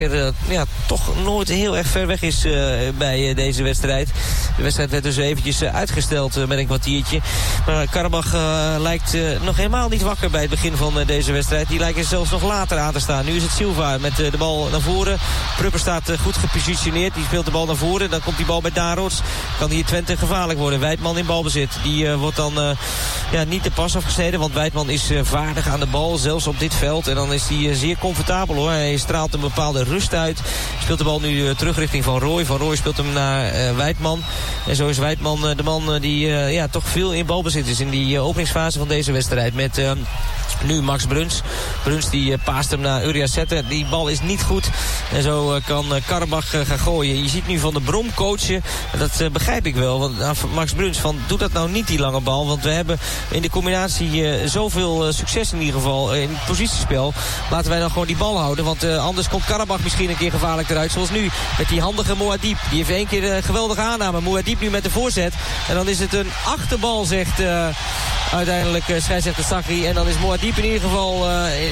toch nooit heel erg ver weg is bij deze wedstrijd. De wedstrijd werd dus eventjes uitgesteld met een kwartiertje. Maar Karabach lijkt nog helemaal niet wakker bij het begin van deze wedstrijd. Die lijken zelfs nog later aan te staan. Nu is het Silva met de bal naar voren. Prupper staat goed gepositioneerd. Die speelt de bal naar voren. Dan komt die bal bij Daan Rots. Kan hier Twente gevaarlijk worden. Weidman in balbezit. Die wordt dan niet de pas afgesneden. Want Weidman is vaardig aan de bal. Zelfs op dit veld. En dan is hij zeer comfortabel hoor. Hij straalt een bepaalde rust uit. Speelt de bal nu terug richting Van Rooij. Van Rooij speelt hem naar Weidman. En zo is Weidman de man die toch veel in balbezit is in die openingsfase van deze wedstrijd. Met nu Max Bruns. Bruns die paast hem naar Uriasette. Die bal is niet goed. En zo kan Karabach gaan gooien. Je ziet nu Van der Brom coachen. Dat begrijp ik wel. Want Max Bruns doe dat nou niet die lange bal. Want we hebben in de combinatie zoveel succes in ieder geval in het positiespel. Laten wij dan gewoon die bal houden. Want anders komt Karabach misschien een keer gevaarlijk eruit. Zoals nu met die handige Moadib. Die heeft één keer een geweldige aanname. Moadib nu met de voorzet. En dan is het een achterbal, zegt uiteindelijk scheidsrechter Sakri. En dan is Moadib in ieder geval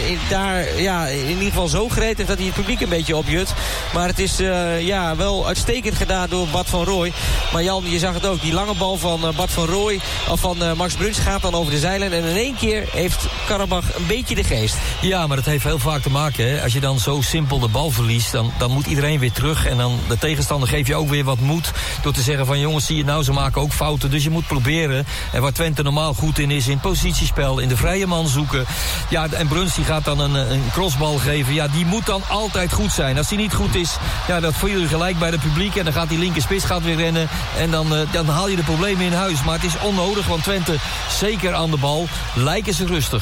in ieder geval zo gretig dat hij het publiek een beetje opjut. Maar het is wel uitstekend gedaan door Bart van Rooij. Maar Jan, je zag het ook. Die lange bal van Bart van Rooij of van Max Bruns gaat dan over de zeilen. En in één keer heeft Karabach een beetje de geest. Ja, maar dat heeft heel vaak te maken. Hè? Als je dan zo simpel de bal verliest, dan moet iedereen weer terug. En dan de tegenstander geeft je ook weer wat moed. Door te zeggen van jongens, zie je nou, ze maken ook fouten. Dus je moet proberen. En waar Twente normaal goed in is, in positiespel, in de vrije man zoeken. Ja, en Bruns die gaat dan een crossbal geven. Ja, die moet dan altijd goed zijn. Als die niet goed is, ja, dat voel je gelijk bij het publiek. En dan gaat die linkerspits weer rennen. En dan haal je de problemen in huis. Maar het is onnodig, want Twente zeker aan de bal. Lijken ze rustig.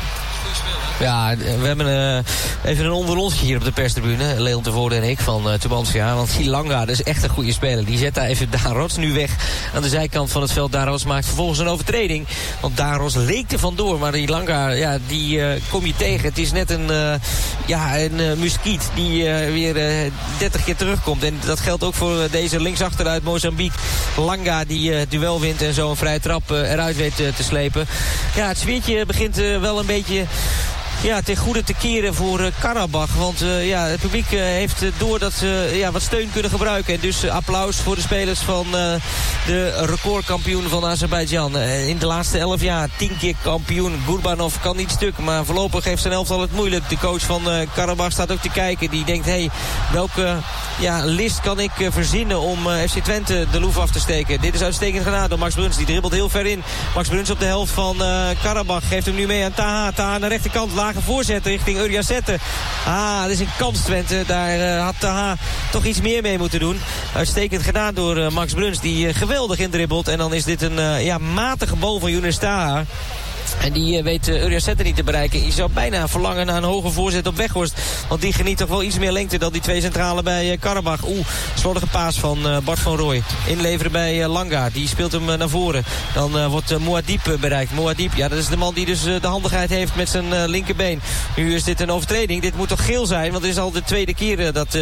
Ja, we hebben even een onderrondje hier op de perstribune. Leon Tevoorde en ik van Tubantia. Want die Langa, dat is echt een goede speler. Die zet daar even Daan Rots nu weg aan de zijkant van het veld. Daan Rots maakt vervolgens een overtreding. Want Daan Rots leek er vandoor. Maar die Langa, die kom je tegen. Het is net een muskiet die weer 30 keer terugkomt. En dat geldt ook voor deze linksachter uit Mozambique. Langa die duel wint en zo een vrije trap eruit weet te slepen. Ja, het sfeertje begint wel een beetje ten goede te keren voor Karabach. Want het publiek heeft door dat ze wat steun kunnen gebruiken. En dus applaus voor de spelers van de recordkampioen van Azerbeidzjan. In de laatste 11 jaar 10 keer kampioen. Gurbanov kan niet stuk, maar voorlopig heeft zijn elftal het moeilijk. De coach van Karabach staat ook te kijken. Die denkt, welke list kan ik verzinnen om FC Twente de loef af te steken. Dit is uitstekend gedaan door Max Bruns. Die dribbelt heel ver in. Max Bruns op de helft van Karabach. Geeft hem nu mee aan Taha. Taha aan de rechterkant. Lage voorzet richting Uriasette. Dat is een kans Twente. Daar had Taha toch iets meer mee moeten doen. Uitstekend gedaan door Max Bruns. Die geweldig indribbelt. En dan is dit een matige bal van Younes Taha. En die weet Uriasette niet te bereiken. Je zou bijna verlangen naar een hoge voorzet op Weghorst. Want die geniet toch wel iets meer lengte dan die twee centralen bij Karabach. Slordige paas van Bart van Rooij. Inleveren bij Langa. Die speelt hem naar voren. Dan wordt Moadib bereikt. Moadib, dat is de man die dus de handigheid heeft met zijn linkerbeen. Nu is dit een overtreding. Dit moet toch geel zijn? Want het is al de tweede keer dat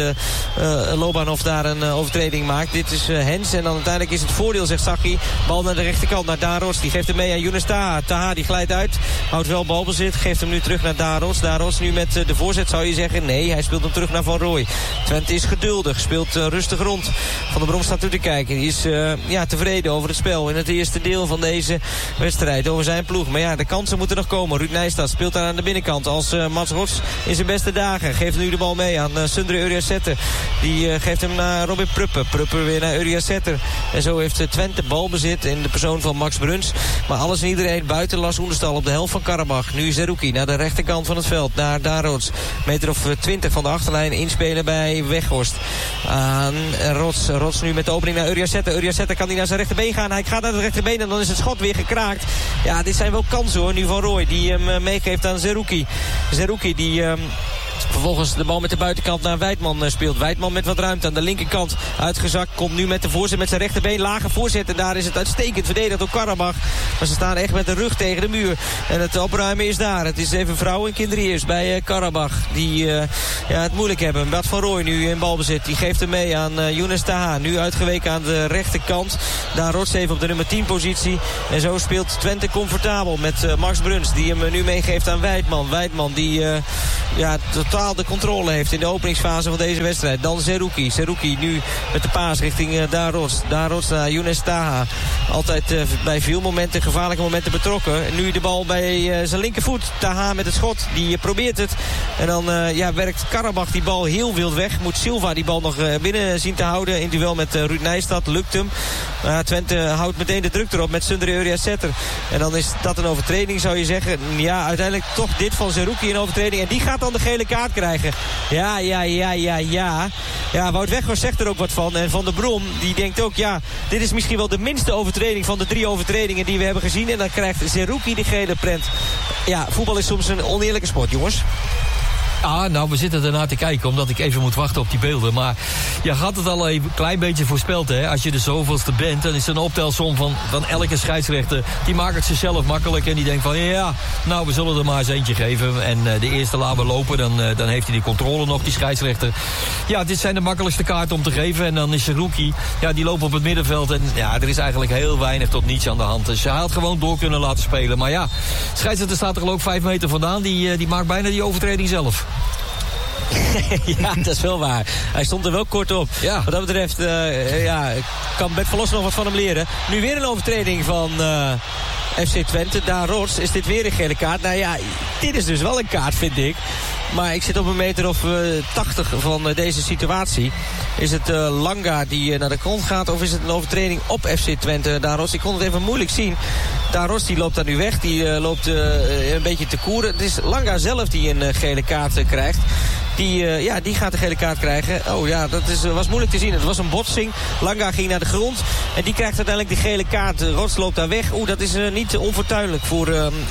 Lobanov daar een overtreding maakt. Dit is Hens. En dan uiteindelijk is het voordeel, zegt Sakhi. Bal naar de rechterkant, naar Daan Rots. Die geeft hem mee aan Younes Taha. Taha die glijdt uit. Houdt wel balbezit. Geeft hem nu terug naar Daan Rots. Daan Rots nu met de voorzet, zou je zeggen. Nee, hij speelt hem terug naar Van Rooij. Twente is geduldig. Speelt rustig rond. Van der Brom staat toe te kijken. Die is tevreden over het spel in het eerste deel van deze wedstrijd. Over zijn ploeg. Maar de kansen moeten nog komen. Ruud Nijstad speelt daar aan de binnenkant als Mats Rots in zijn beste dagen. Geeft nu de bal mee aan Sundre Uriasette. Die geeft hem naar Robin Prupper. Prupper weer naar Uriasette. En zo heeft Twente balbezit in de persoon van Max Bruns. Maar alles en iedereen buiten Lars Oenerstal op de helft van Karabach. Nu Zerouki naar de rechterkant van het veld. Naar Daan Rots. Meter of 20 van de achterlijn. Inspelen bij Weghorst. Aan Rots. Rots nu met de opening naar Uriasette. Uriasette kan hij naar zijn rechterbeen gaan. Hij gaat naar het rechterbeen en dan is het schot weer gekraakt. Ja, dit zijn wel kansen hoor. Nu Van Rooij die hem meegeeft aan Zerouki. Zerouki die vervolgens de bal met de buitenkant naar Weidman speelt. Weidman met wat ruimte aan de linkerkant uitgezakt. Komt nu met de voorzet met zijn rechterbeen. Lage voorzet en daar is het uitstekend verdedigd door Karabach. Maar ze staan echt met de rug tegen de muur. En het opruimen is daar. Het is even vrouwen en kinderen eerst bij Karabach. Die het moeilijk hebben. Bart van Rooij nu in balbezit. Die geeft hem mee aan Younes Taha. Nu uitgeweken aan de rechterkant. Daan Rots even op de nummer 10 positie. En zo speelt Twente comfortabel met Max Bruns. Die hem nu meegeeft aan Weidman. Weidman die totaal de controle heeft in de openingsfase van deze wedstrijd. Dan Zerouki. Zerouki nu met de paas richting Daros. Daros naar Younes Taha. Altijd bij veel momenten, gevaarlijke momenten betrokken. En nu de bal bij zijn linkervoet. Taha met het schot. Die probeert het. En dan werkt Karabach die bal heel wild weg. Moet Silva die bal nog binnen zien te houden. In duel met Ruud Nijstad. Lukt hem. Twente houdt meteen de druk erop met Sundre Uriassetter. En dan is dat een overtreding, zou je zeggen. Ja, uiteindelijk toch dit van Zerouki een overtreding. En die gaat dan de gele kaart krijgen. Ja. Ja, Wout Weghorst zegt er ook wat van. En Van der Brom, die denkt ook, dit is misschien wel de minste overtreding van de 3 overtredingen die we hebben gezien. En dan krijgt Zerouki de gele prent. Ja, voetbal is soms een oneerlijke sport, jongens. Nou, we zitten ernaar te kijken, omdat ik even moet wachten op die beelden. Maar je had het al even een klein beetje voorspeld, hè. Als je de zoveelste bent, dan is er een optelsom van elke scheidsrechter. Die maakt het zichzelf makkelijk en die denkt van, we zullen er maar eens eentje geven. En de eerste laten we lopen, dan heeft hij die controle nog, die scheidsrechter. Ja, dit zijn de makkelijkste kaarten om te geven. En dan is Zerouki, die loopt op het middenveld. En er is eigenlijk heel weinig tot niets aan de hand. Dus hij had gewoon door kunnen laten spelen. Maar de scheidsrechter staat er geloof ik 5 meter vandaan. Die maakt bijna die overtreding zelf. Ja, dat is wel waar. Hij stond er wel kort op. Ja. Wat dat betreft kan Bert Verlos nog wat van hem leren. Nu weer een overtreding van FC Twente. Daros is dit weer een gele kaart. Dit is dus wel een kaart, vind ik. Maar ik zit op een meter of 80 van deze situatie. Is het Langa die naar de grond gaat of is het een overtreding op FC Twente? Daros, ik kon het even moeilijk zien. Daros die loopt daar nu weg. Die loopt een beetje te koeren. Het is Langa zelf die een gele kaart krijgt. Die gaat de gele kaart krijgen. Dat was moeilijk te zien. Het was een botsing. Langa ging naar de grond. En die krijgt uiteindelijk de gele kaart. Rots loopt daar weg. Dat is niet onfortuinlijk voor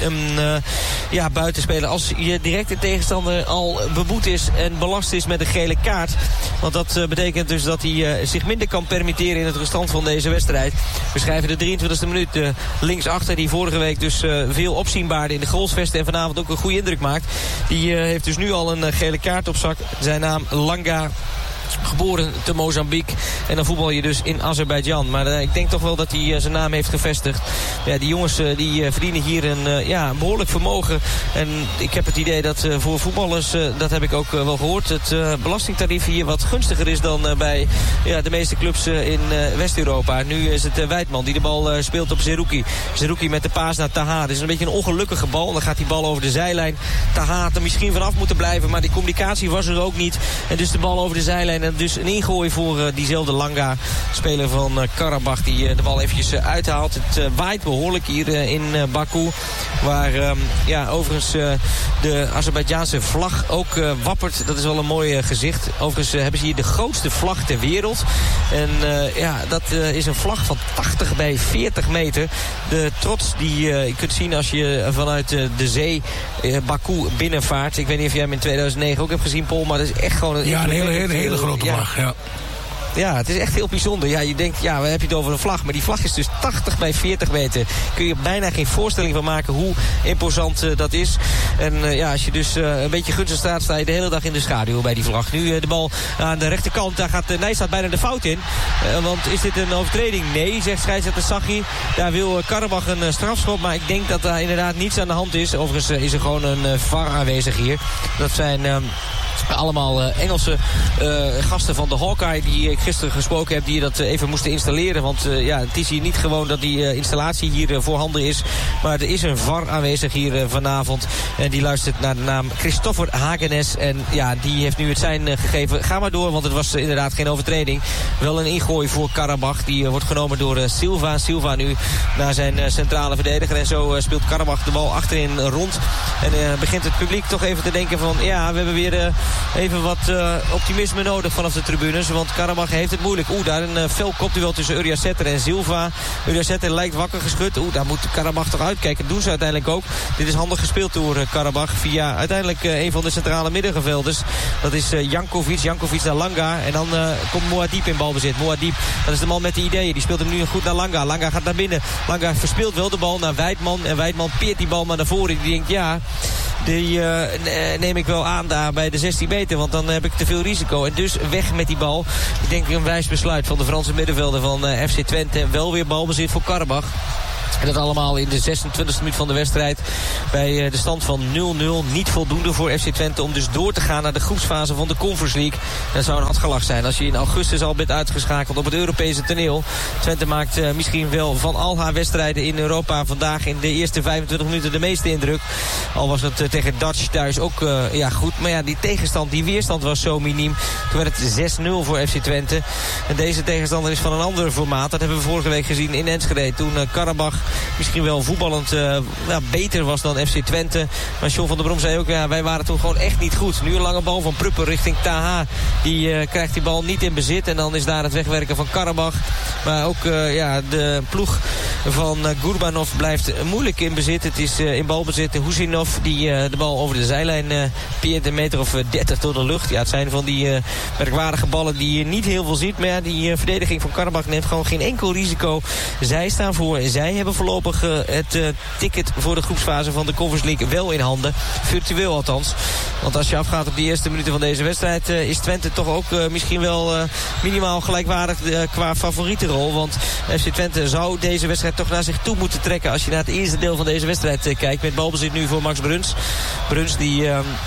een buitenspeler. Als je direct de tegenstander al beboet is en belast is met een gele kaart. Want dat betekent dus dat hij zich minder kan permitteren in het restant van deze wedstrijd. We schrijven de 23e minuut linksachter. Die vorige week dus veel opzienbaarde in de goalsvesten. En vanavond ook een goede indruk maakt. Die heeft dus nu al een gele kaart op zak. Zijn naam Langa. Geboren te Mozambique. En dan voetbal je dus in Azerbeidzjan. Maar ik denk toch wel dat hij zijn naam heeft gevestigd. Die jongens die verdienen hier een behoorlijk vermogen. En ik heb het idee dat voor voetballers, dat heb ik ook wel gehoord, het belastingtarief hier wat gunstiger is dan bij de meeste clubs in West-Europa. Nu is het Wijtman die de bal speelt op Zerouki. Zerouki met de paas naar Taha. Het is een beetje een ongelukkige bal. Dan gaat die bal over de zijlijn. Taha had er misschien vanaf moeten blijven. Maar die communicatie was er ook niet. En dus de bal over de zijlijn. En dus een ingooi voor diezelfde Langa, speler van Karabach, die de bal eventjes uithaalt. Het waait behoorlijk hier in Baku. Waar overigens de Azerbeidzjaanse vlag ook wappert. Dat is wel een mooi gezicht. Overigens hebben ze hier de grootste vlag ter wereld. En dat is een vlag van 80 bij 40 meter. De trots die je kunt zien als je vanuit de zee Baku binnenvaart. Ik weet niet of jij hem in 2009 ook hebt gezien, Paul. Maar dat is echt gewoon een hele grote vlag. Ja, het is echt heel bijzonder. Ja, je denkt, waar heb je het over een vlag? Maar die vlag is dus 80 bij 40 meter. Kun je bijna geen voorstelling van maken hoe imposant dat is. En als je dus een beetje gunstig staat, sta je de hele dag in de schaduw bij die vlag. Nu de bal aan de rechterkant. Daar gaat Nijstad bijna de fout in. Want is dit een overtreding? Nee, zegt scheidsrechter Saghi. Daar wil Karabach een strafschop. Maar ik denk dat daar inderdaad niets aan de hand is. Overigens is er gewoon een VAR aanwezig hier. Dat zijn allemaal Engelse gasten van de Hawkeye die ik gisteren gesproken heb, die dat even moesten installeren. Want het is hier niet gewoon dat die installatie hier voorhanden is. Maar er is een VAR aanwezig hier vanavond. En die luistert naar de naam Christopher Hagenes. En die heeft nu het zijn gegeven. Ga maar door, want het was inderdaad geen overtreding. Wel een ingooi voor Karabach. Die wordt genomen door Silva. Silva nu naar zijn centrale verdediger. En zo speelt Karabach de bal achterin rond. En begint het publiek toch even te denken van, we hebben weer even wat optimisme nodig vanaf de tribunes. Want Karabach heeft het moeilijk. Daar een fel kopduel tussen Uriassetter en Silva. Uriassetter lijkt wakker geschud. Daar moet Karabach toch uitkijken. Dat doen ze uiteindelijk ook. Dit is handig gespeeld door Karabach via uiteindelijk een van de centrale middengevelders. Dat is Jankovic. Jankovic naar Langa. En dan komt Moadib in balbezit. Moadib, dat is de man met de ideeën. Die speelt hem nu goed naar Langa. Langa gaat naar binnen. Langa verspeelt wel de bal naar Wijtman. En Wijtman peert die bal maar naar voren. Die denkt, die neem ik wel aan daar bij de 16 meter. Want dan heb ik te veel risico. En dus weg met die bal. Ik denk een wijs besluit van de Franse middenvelder van FC Twente. Wel weer balbezit voor Karabach. En dat allemaal in de 26e minuut van de wedstrijd. Bij de stand van 0-0. Niet voldoende voor FC Twente om dus door te gaan naar de groepsfase van de Conference League. Dat zou een hartgelach zijn als je in augustus al bent uitgeschakeld op het Europese toneel. Twente maakt misschien wel van al haar wedstrijden in Europa vandaag in de eerste 25 minuten de meeste indruk. Al was het tegen Dutch thuis ook goed. Maar ja, die tegenstand, die weerstand was zo miniem. Toen werd het 6-0 voor FC Twente. En deze tegenstander is van een ander formaat. Dat hebben we vorige week gezien in Enschede. Toen Karabach misschien wel voetballend beter was dan FC Twente. Maar John van der Brom zei ook, wij waren toen gewoon echt niet goed. Nu een lange bal van Prupper richting Taha. Die krijgt die bal niet in bezit. En dan is daar het wegwerken van Karabach. Maar ook de ploeg van Gurbanov blijft moeilijk in bezit. Het is in balbezit Husinov die de bal over de zijlijn peert een meter of 30 door de lucht. Ja, het zijn van die merkwaardige ballen die je niet heel veel ziet. Maar ja, die verdediging van Karabach neemt gewoon geen enkel risico. Zij staan voor. Zij hebben voorlopig het ticket voor de groepsfase van de Conference League wel in handen. Virtueel althans. Want als je afgaat op de eerste minuten van deze wedstrijd is Twente toch ook misschien wel minimaal gelijkwaardig qua favorietenrol. Want FC Twente zou deze wedstrijd toch naar zich toe moeten trekken. Als je naar het eerste deel van deze wedstrijd kijkt. Met balbezit nu voor Max Bruns. Bruns die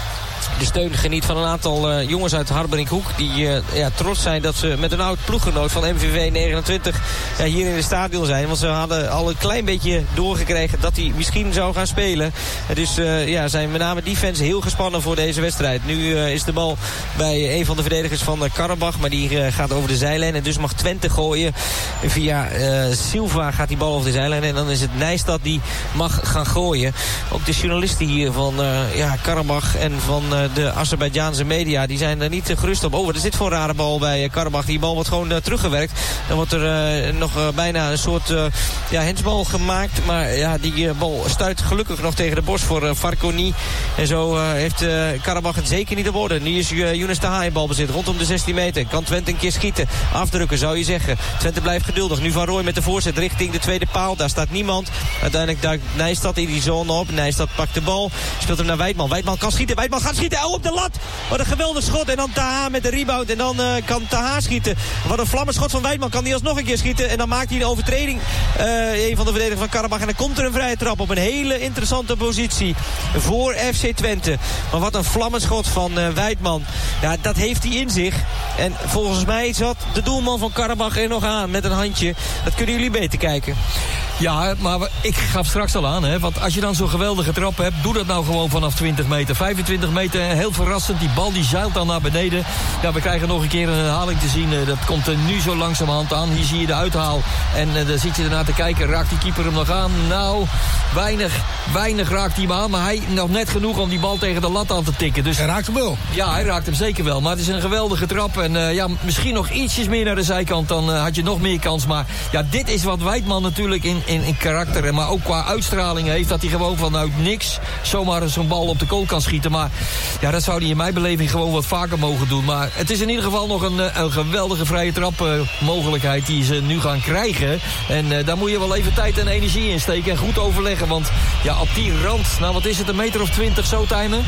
de steun geniet van een aantal jongens uit Harbernickhoek. Die trots zijn dat ze met een oud ploeggenoot van MVV 29 hier in het stadion zijn. Want ze hadden al een klein beetje doorgekregen dat hij misschien zou gaan spelen. En dus zijn met name die fans heel gespannen voor deze wedstrijd. Nu is de bal bij een van de verdedigers van Karabach. Maar die gaat over de zijlijn. En dus mag Twente gooien. Via Silva gaat die bal over de zijlijn. En dan is het Nijstad die mag gaan gooien. Ook de journalisten hier van Karabach en van de Azerbeidzjaanse media, die zijn er niet gerust op. Oh, wat is dit voor een rare bal bij Karabach? Die bal wordt gewoon teruggewerkt. Dan wordt er nog bijna een soort hensbal gemaakt. Maar die bal stuit gelukkig nog tegen de borst voor Farconi. En zo heeft Karabach het zeker niet op orde. Nu is Younes Taha in balbezit rondom de 16 meter. Kan Twente een keer schieten. Afdrukken zou je zeggen. Twente blijft geduldig. Nu Van Rooij met de voorzet richting de tweede paal. Daar staat niemand. Uiteindelijk duikt Nijstad in die zone op. Nijstad pakt de bal. Speelt hem naar Wijtman. Wijtman kan schieten. Wijtman gaat schieten. Op de lat. Wat een geweldig schot. En dan Taha met de rebound. En dan kan Taha schieten. Wat een vlammenschot van Wijtman. Kan hij alsnog een keer schieten. En dan maakt hij een overtreding. Een van de verdedigers van Karabach. En dan komt er een vrije trap op een hele interessante positie voor FC Twente. Maar wat een vlammenschot van Wijtman. Ja, dat heeft hij in zich. En volgens mij zat de doelman van Karabach er nog aan met een handje. Dat kunnen jullie beter kijken. Ja, maar ik gaf straks al aan, hè. Want als je dan zo'n geweldige trap hebt, doe dat nou gewoon vanaf 20 meter. 25 meter, heel verrassend. Die bal die zeilt dan naar beneden. Ja, we krijgen nog een keer een herhaling te zien. Dat komt er nu zo langzamerhand aan. Hier zie je de uithaal. En dan zit je ernaar te kijken. Raakt die keeper hem nog aan? Nou, weinig raakt hij hem aan. Maar hij nog net genoeg om die bal tegen de lat aan te tikken. Dus, hij raakt hem wel. Ja, hij raakt hem zeker wel. Maar het is een geweldige trap. En misschien nog ietsjes meer naar de zijkant. Dan had je nog meer kans. Maar ja, dit is wat Wijtman natuurlijk in karakter. Maar ook qua uitstraling heeft. Dat hij gewoon vanuit niks zomaar zo'n bal op de goal kan schieten. Maar ja, dat zou hij in mijn beleving gewoon wat vaker mogen doen. Maar het is in ieder geval nog een geweldige vrije trap mogelijkheid die ze nu gaan krijgen. En daar moet je wel even tijd en energie in steken. En goed overleggen. Want ja, op die rand, nou wat is het, een meter of 20 zo timen?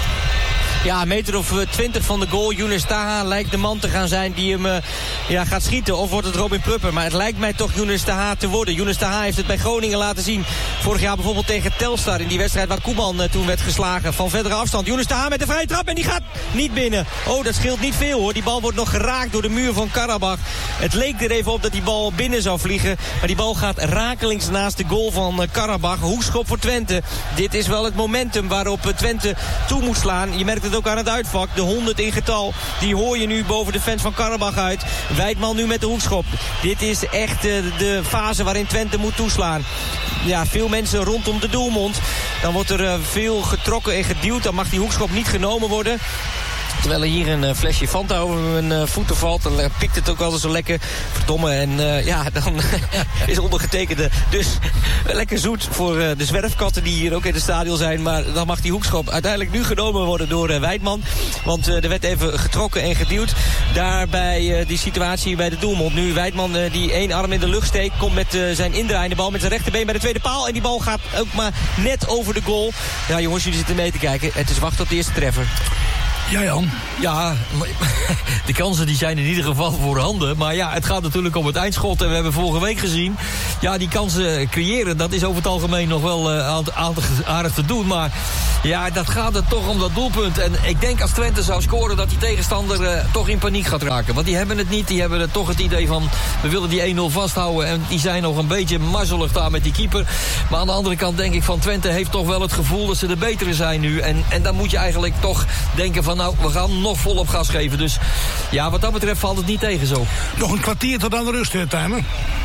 Ja, een meter of 20 van de goal. Younes Taha lijkt de man te gaan zijn die hem gaat schieten. Of wordt het Robin Prupper? Maar het lijkt mij toch Younes Taha te worden. Younes Taha heeft het bij Groningen laten zien. Vorig jaar bijvoorbeeld tegen Telstar. In die wedstrijd waar Koeman toen werd geslagen. Van verdere afstand. Younes Taha met de vrije trap. En die gaat niet binnen. Oh, dat scheelt niet veel hoor. Die bal wordt nog geraakt door de muur van Karabach. Het leek er even op dat die bal binnen zou vliegen. Maar die bal gaat rakelings naast de goal van Karabach. Hoekschop voor Twente. Dit is wel het momentum waarop Twente toe moet slaan. Je merkt het ook aan het uitvak. De 100 in getal. Die hoor je nu boven de fans van Karabach uit. Wijtman nu met de hoekschop. Dit is echt de fase waarin Twente moet toeslaan. Ja, veel mensen rondom de doelmond. Dan wordt er veel getrokken en geduwd. Dan mag die hoekschop niet genomen worden. Terwijl er hier een flesje Fanta over mijn voeten valt. Dan pikt het ook altijd zo lekker. Verdomme. En dan is ondergetekende dus lekker zoet voor de zwerfkatten die hier ook in het stadion zijn. Maar dan mag die hoekschop uiteindelijk nu genomen worden door Wijtman. Want er werd even getrokken en geduwd. Daarbij die situatie bij de doelmond. Nu Wijtman die één arm in de lucht steekt. Komt met zijn indraaiende bal met zijn rechterbeen bij de tweede paal. En die bal gaat ook maar net over de goal. Ja jongens, jullie zitten mee te kijken. Het is wachten op de eerste treffer. Ja, Jan. Ja, de kansen die zijn in ieder geval voorhanden. Maar ja, het gaat natuurlijk om het eindschot. En we hebben vorige week gezien, ja, die kansen creëren, dat is over het algemeen nog wel aardig te doen. Maar ja, dat gaat er toch om dat doelpunt. En ik denk als Twente zou scoren dat die tegenstander toch in paniek gaat raken. Want die hebben het niet. Die hebben toch het idee van, we willen die 1-0 vasthouden. En die zijn nog een beetje mazzelig daar met die keeper. Maar aan de andere kant denk ik van, Twente heeft toch wel het gevoel dat ze de betere zijn nu. En dan moet je eigenlijk toch denken van, nou, we gaan nog volop gas geven. Dus ja, wat dat betreft valt het niet tegen zo. Nog een kwartier tot aan de rust, Tijmen.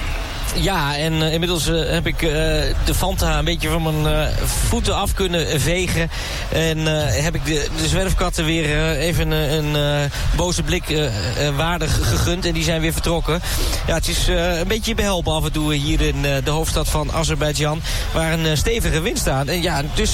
Ja, en inmiddels heb ik de Fanta een beetje van mijn voeten af kunnen vegen. En heb ik de zwerfkatten weer even een boze blik waardig gegund. En die zijn weer vertrokken. Ja, het is een beetje behelpen af en toe hier in de hoofdstad van Azerbeidzjan. Waar een stevige wind staat. En ja, dus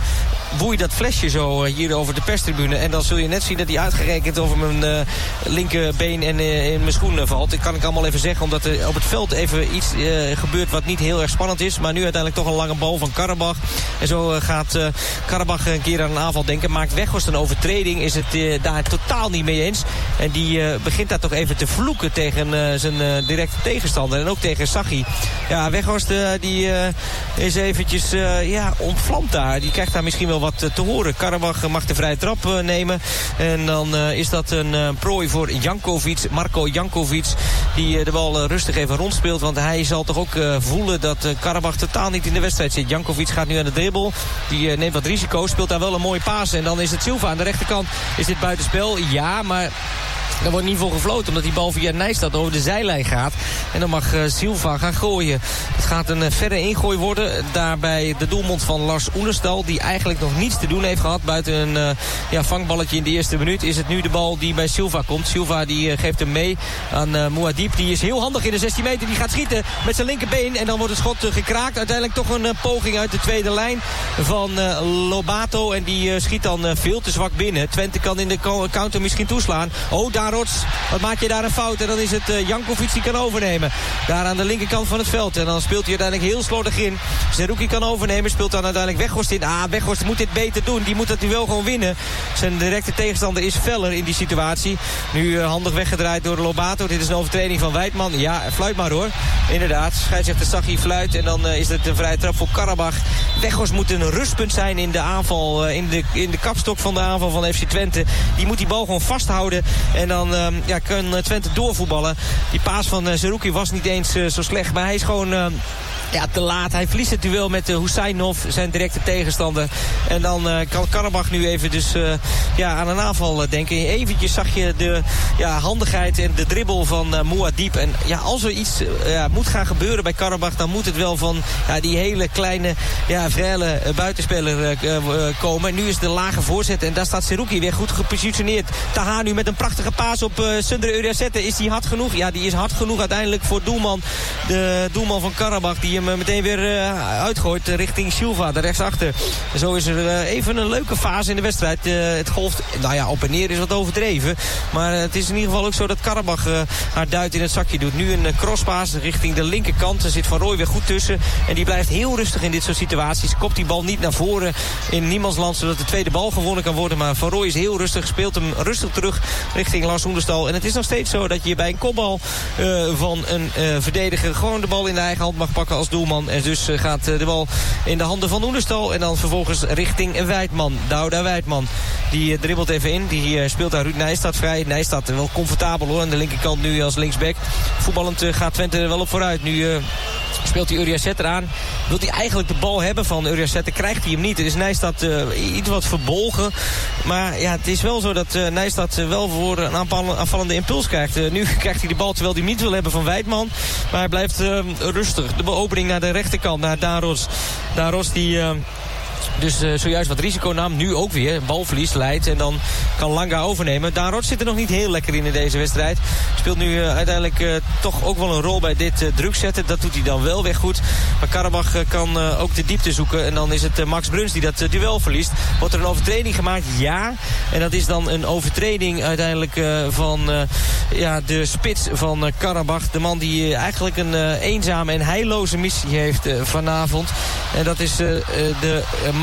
woei dat flesje zo hier over de perstribune. En dan zul je net zien dat hij uitgerekend over mijn linkerbeen en in mijn schoenen valt. Dat kan ik allemaal even zeggen, omdat er op het veld even iets gebeurt wat niet heel erg spannend is. Maar nu uiteindelijk toch een lange bal van Karabach. En zo gaat Karabach een keer aan een aanval denken. Maakt Weghorst een overtreding. Is het daar totaal niet mee eens. En die begint daar toch even te vloeken tegen zijn directe tegenstander. En ook tegen Sachi. Ja, Weghorst die is eventjes ontvlamd daar. Die krijgt daar misschien wel wat te horen. Karabach mag de vrije trap nemen. En dan is dat een prooi voor Jankovic. Marko Jankovic. Die de bal rustig even rondspeelt. Want hij zal toch ook voelen dat Karabach totaal niet in de wedstrijd zit. Jankovic gaat nu aan de dribbel. Die neemt wat risico. Speelt daar wel een mooie paas. En dan is het Silva aan de rechterkant. Is dit buitenspel? Ja, maar daar wordt niet voor gefloten, omdat die bal via Nijstad over de zijlijn gaat. En dan mag Silva gaan gooien. Het gaat een verre ingooi worden. Daarbij de doelmond van Lars Oenerstal, die eigenlijk nog niets te doen heeft gehad. Buiten een vangballetje in de eerste minuut is het nu de bal die bij Silva komt. Silva die geeft hem mee aan Mouadib. Die is heel handig in de 16 meter. Die gaat schieten met zijn linkerbeen. En dan wordt het schot gekraakt. Uiteindelijk toch een poging uit de tweede lijn van Lobato. En die schiet dan veel te zwak binnen. Twente kan in de counter misschien toeslaan. Oh, daar Rots. Wat maak je daar een fout? En dan is het Jankovic die kan overnemen. Daar aan de linkerkant van het veld. En dan speelt hij uiteindelijk heel slordig in. Zerouki kan overnemen. Speelt dan uiteindelijk Weghorst in. Weghorst moet dit beter doen. Die moet dat duel gewoon winnen. Zijn directe tegenstander is feller in die situatie. Nu handig weggedraaid door Lobato. Dit is een overtreding van Wijtman. Ja, fluit maar hoor. Inderdaad. Scheidsrechter Sachi fluit. En dan is het een vrije trap voor Karabach. Weghorst moet een rustpunt zijn in de aanval. In de kapstok van de aanval van FC Twente. Die moet die bal gewoon vasthouden. En dan kan Twente doorvoetballen. Die paas van Zerouki was niet eens zo slecht. Maar hij is gewoon te laat. Hij verliest het duel met Husseinov, zijn directe tegenstander. En dan kan Karabach nu even dus aan een aanval denken. Eventjes zag je de handigheid en de dribbel van Mouadib. En als er iets moet gaan gebeuren bij Karabach, dan moet het wel van die hele kleine, vrije buitenspeler komen. En nu is de lage voorzet en daar staat Zerouki weer goed gepositioneerd. Taha nu met een prachtige paas op Sundre Uriasette. Is die hard genoeg? Ja, die is hard genoeg uiteindelijk voor doelman. De doelman van Karabach die hem meteen weer uitgooit richting Silva, daar rechtsachter. Zo is er even een leuke fase in de wedstrijd. Het golft, op en neer is wat overdreven. Maar het is in ieder geval ook zo dat Karabach haar duit in het zakje doet. Nu een crosspaas richting de linkerkant. Er zit Van Rooij weer goed tussen. En die blijft heel rustig in dit soort situaties. Kopt die bal niet naar voren in niemandsland, zodat de tweede bal gewonnen kan worden. Maar Van Rooij is heel rustig. Speelt hem rustig terug richting Lars Oenerstal. En het is nog steeds zo dat je bij een kopbal van een verdediger gewoon de bal in de eigen hand mag pakken als doelman. En dus gaat de bal in de handen van Oenerstal. En dan vervolgens richting Wijtman. Douda Wijtman. Die dribbelt even in. Die speelt daar Ruud Nijstad vrij. Nijstad wel comfortabel hoor. Aan de linkerkant nu als linksback. Voetballend gaat Twente er wel op vooruit. Nu speelt hij Uriasette eraan. Wil hij eigenlijk de bal hebben van Uriasette? Krijgt hij hem niet. Het is Nijstad iets wat verbolgen. Maar het is wel zo dat Nijstad wel voor een aanvallende impuls krijgt. Nu krijgt hij de bal terwijl hij hem niet wil hebben van Wijtman. Maar hij blijft rustig. De opening naar de rechterkant, naar Daan Rots. Daan Rots die dus zojuist wat risico nam. Nu ook weer. Balverlies leidt. En dan kan Langa overnemen. Daan Rots zit er nog niet heel lekker in deze wedstrijd. Speelt nu uiteindelijk toch ook wel een rol bij dit druk zetten. Dat doet hij dan wel weer goed. Maar Karabach kan ook de diepte zoeken. En dan is het Max Bruns die dat duel verliest. Wordt er een overtreding gemaakt? Ja. En dat is dan een overtreding uiteindelijk van de spits van Karabach. De man die eigenlijk een eenzame en heilloze missie heeft vanavond. En dat is de man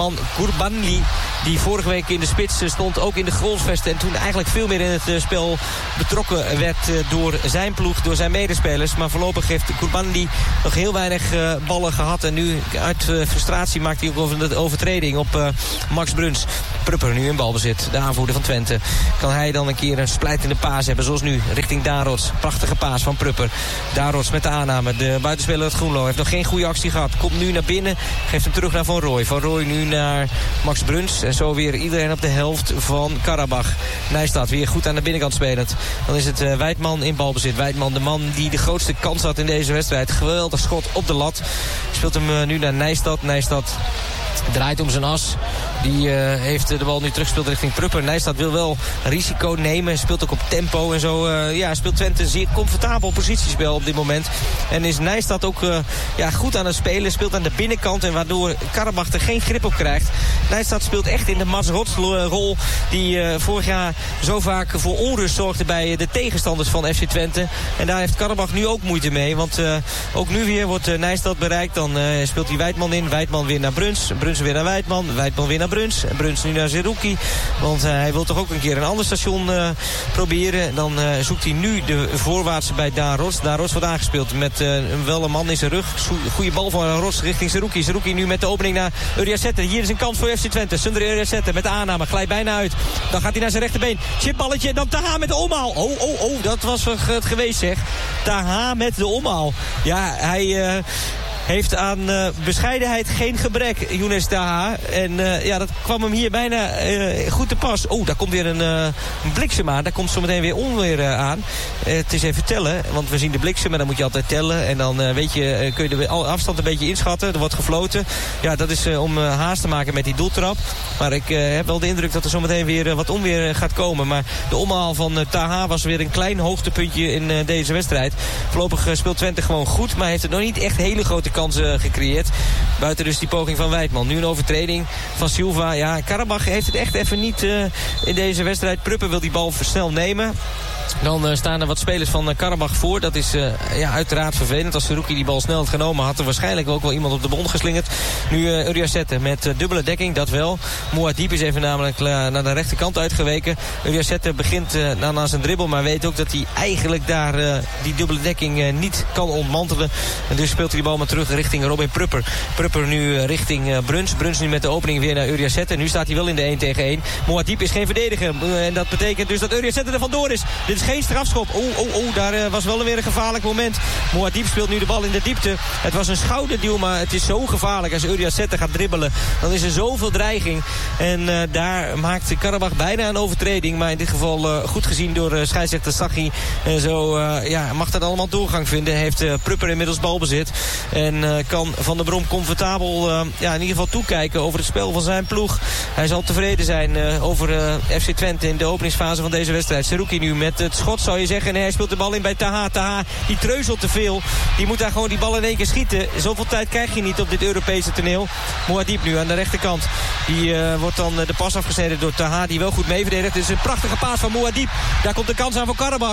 man Gurbanli, die vorige week in de spits stond, ook in de goalsvesten. En toen eigenlijk veel meer in het spel betrokken werd door zijn ploeg, door zijn medespelers. Maar voorlopig heeft Gurbanli nog heel weinig ballen gehad. En nu uit frustratie maakt hij ook een overtreding op Max Bruns. Prupper nu in balbezit, de aanvoerder van Twente. Kan hij dan een keer een splijtende paas hebben, zoals nu, richting Daan Rots. Prachtige paas van Prupper. Daan Rots met de aanname. De buitenspeler uit Groenlo heeft nog geen goede actie gehad. Komt nu naar binnen, geeft hem terug naar Van Rooij. Van Rooij nu naar Max Bruns. En zo weer iedereen op de helft van Karabach. Nijstad weer goed aan de binnenkant spelend. Dan is het Wijtman in balbezit. Wijtman, de man die de grootste kans had in deze wedstrijd. Geweldig schot op de lat. Speelt hem nu naar Nijstad. Nijstad draait om zijn as. Die heeft de bal nu teruggespeeld richting Prupper. Nijstad wil wel risico nemen. Speelt ook op tempo en zo. Speelt Twente een zeer comfortabel positiespel op dit moment. En is Nijstad ook goed aan het spelen. Speelt aan de binnenkant. En waardoor Karabach er geen grip op krijgt. Nijstad speelt echt in de Mats Rots rol. Die vorig jaar zo vaak voor onrust zorgde bij de tegenstanders van FC Twente. En daar heeft Karabach nu ook moeite mee. Want ook nu weer wordt Nijstad bereikt. Dan speelt hij Wijtman in. Wijtman weer naar Bruns. Bruns weer naar Wijtman. Wijtman weer naar Bruns. Bruns nu naar Zerouki. Want hij wil toch ook een keer een ander station proberen. Dan zoekt hij nu de voorwaartse bij Daan Rots. Daan Rots wordt aangespeeld met wel een man in zijn rug. Goede bal van Rots richting Zerouki. Zerouki nu met de opening naar Uriasette. Hier is een kans voor FC Twente. Sunder Uriasette met de aanname. Glijdt bijna uit. Dan gaat hij naar zijn rechterbeen. Chipballetje. Dan Taha met de omhaal. Oh. Dat was het geweest, zeg. Taha met de omhaal. Ja, hij heeft aan bescheidenheid geen gebrek, Younes Taha. En dat kwam hem hier bijna goed te pas. Daar komt weer een bliksem aan. Daar komt zometeen weer onweer aan. Het is even tellen, want we zien de bliksem en dan moet je altijd tellen. En dan kun je de afstand een beetje inschatten. Er wordt gefloten. Ja, dat is om haast te maken met die doeltrap. Maar ik heb wel de indruk dat er zometeen weer wat onweer gaat komen. Maar de omhaal van Taha was weer een klein hoogtepuntje in deze wedstrijd. Voorlopig speelt Twente gewoon goed, maar heeft het nog niet echt hele grote kansen gecreëerd. Buiten dus die poging van Wijtman. Nu een overtreding van Silva. Ja, Karabach heeft het echt even niet in deze wedstrijd. Prupper wil die bal snel nemen. Dan staan er wat spelers van Karabach voor. Dat is uiteraard vervelend. Als Zerouki die bal snel had genomen, had er waarschijnlijk ook wel iemand op de bond geslingerd. Nu Uriasette met dubbele dekking, dat wel. Mouadib is even namelijk naar de rechterkant uitgeweken. Uriasette begint dan aan zijn dribbel, maar weet ook dat hij eigenlijk daar die dubbele dekking niet kan ontmantelen. En dus speelt hij die bal maar terug richting Robin Prupper. Prupper nu richting Bruns. Bruns nu met de opening weer naar Uriasette. Nu staat hij wel in de 1 tegen 1. Mouadib is geen verdediger. En dat betekent dus dat Uriasette er vandoor is. Dit is geen strafschop. Daar was wel weer een gevaarlijk moment. Mouadib speelt nu de bal in de diepte. Het was een schouderduw, maar het is zo gevaarlijk. Als Uriasette gaat dribbelen, dan is er zoveel dreiging. En daar maakt Karabach bijna een overtreding. Maar in dit geval goed gezien door scheidsrechter Saghi. En zo mag dat allemaal doorgang vinden. Heeft Prupper inmiddels balbezit. En kan Van der Brom comfortabel in ieder geval toekijken over het spel van zijn ploeg. Hij zal tevreden zijn over FC Twente in de openingsfase van deze wedstrijd. Zerouki nu met het schot, zou je zeggen. Nee, hij speelt de bal in bij Taha. Taha, die treuzelt te veel. Die moet daar gewoon die bal in één keer schieten. Zoveel tijd krijg je niet op dit Europese toneel. Mouadib nu aan de rechterkant. Die wordt dan de pas afgesneden door Taha, die wel goed mee verdedigt. Dit is een prachtige paas van Mouadib. Daar komt de kans aan voor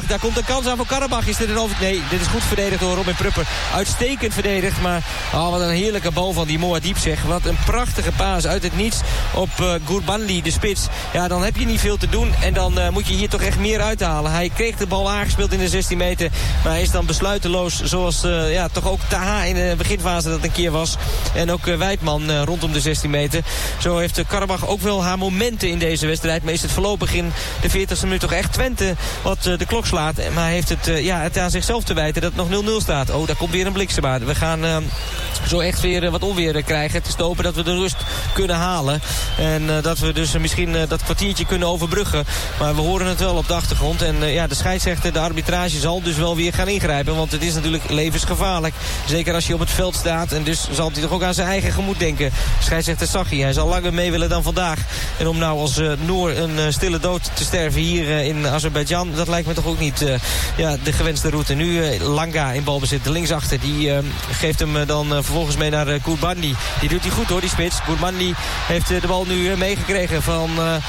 Karabach. Is dit een over... Nee, dit is goed verdedigd door Robin Prupper. Uitstekend verdedigd, maar wat een heerlijke bal van die Mouadib, zeg. Wat een prachtige paas uit het niets op Gurbanli, de spits. Ja, dan heb je niet veel te doen. En dan moet je hier toch echt meer uithalen. Hij kreeg de bal aangespeeld in de 16 meter. Maar hij is dan besluiteloos. Zoals toch ook Taha in de beginfase dat een keer was. En ook Wijtman rondom de 16 meter. Zo heeft Karabach ook wel haar momenten in deze wedstrijd. Maar is het voorlopig in de 40e minuut toch echt Twente wat de klok slaat. Maar hij heeft het aan zichzelf te wijten dat het nog 0-0 staat. Daar komt weer een bliksem aan. We gaan zo echt weer wat onweer krijgen. Het is te hopen dat we de rust kunnen halen. En dat we dus misschien dat kwartiertje kunnen overbruggen. Maar we horen het wel op de achtergrond. En de scheidsrechter, de arbitrage zal dus wel weer gaan ingrijpen. Want het is natuurlijk levensgevaarlijk. Zeker als je op het veld staat. En dus zal hij toch ook aan zijn eigen gemoed denken. Scheidsrechter Saghi, hij zal langer mee willen dan vandaag. En om nou als Noor een stille dood te sterven hier in Azerbeidzjan, dat lijkt me toch ook niet de gewenste route. Nu Langa in balbezit, de linksachter. Die geeft hem dan vervolgens mee naar Gourbani. Die doet hij goed hoor, die spits. Gourbani heeft de bal nu meegekregen van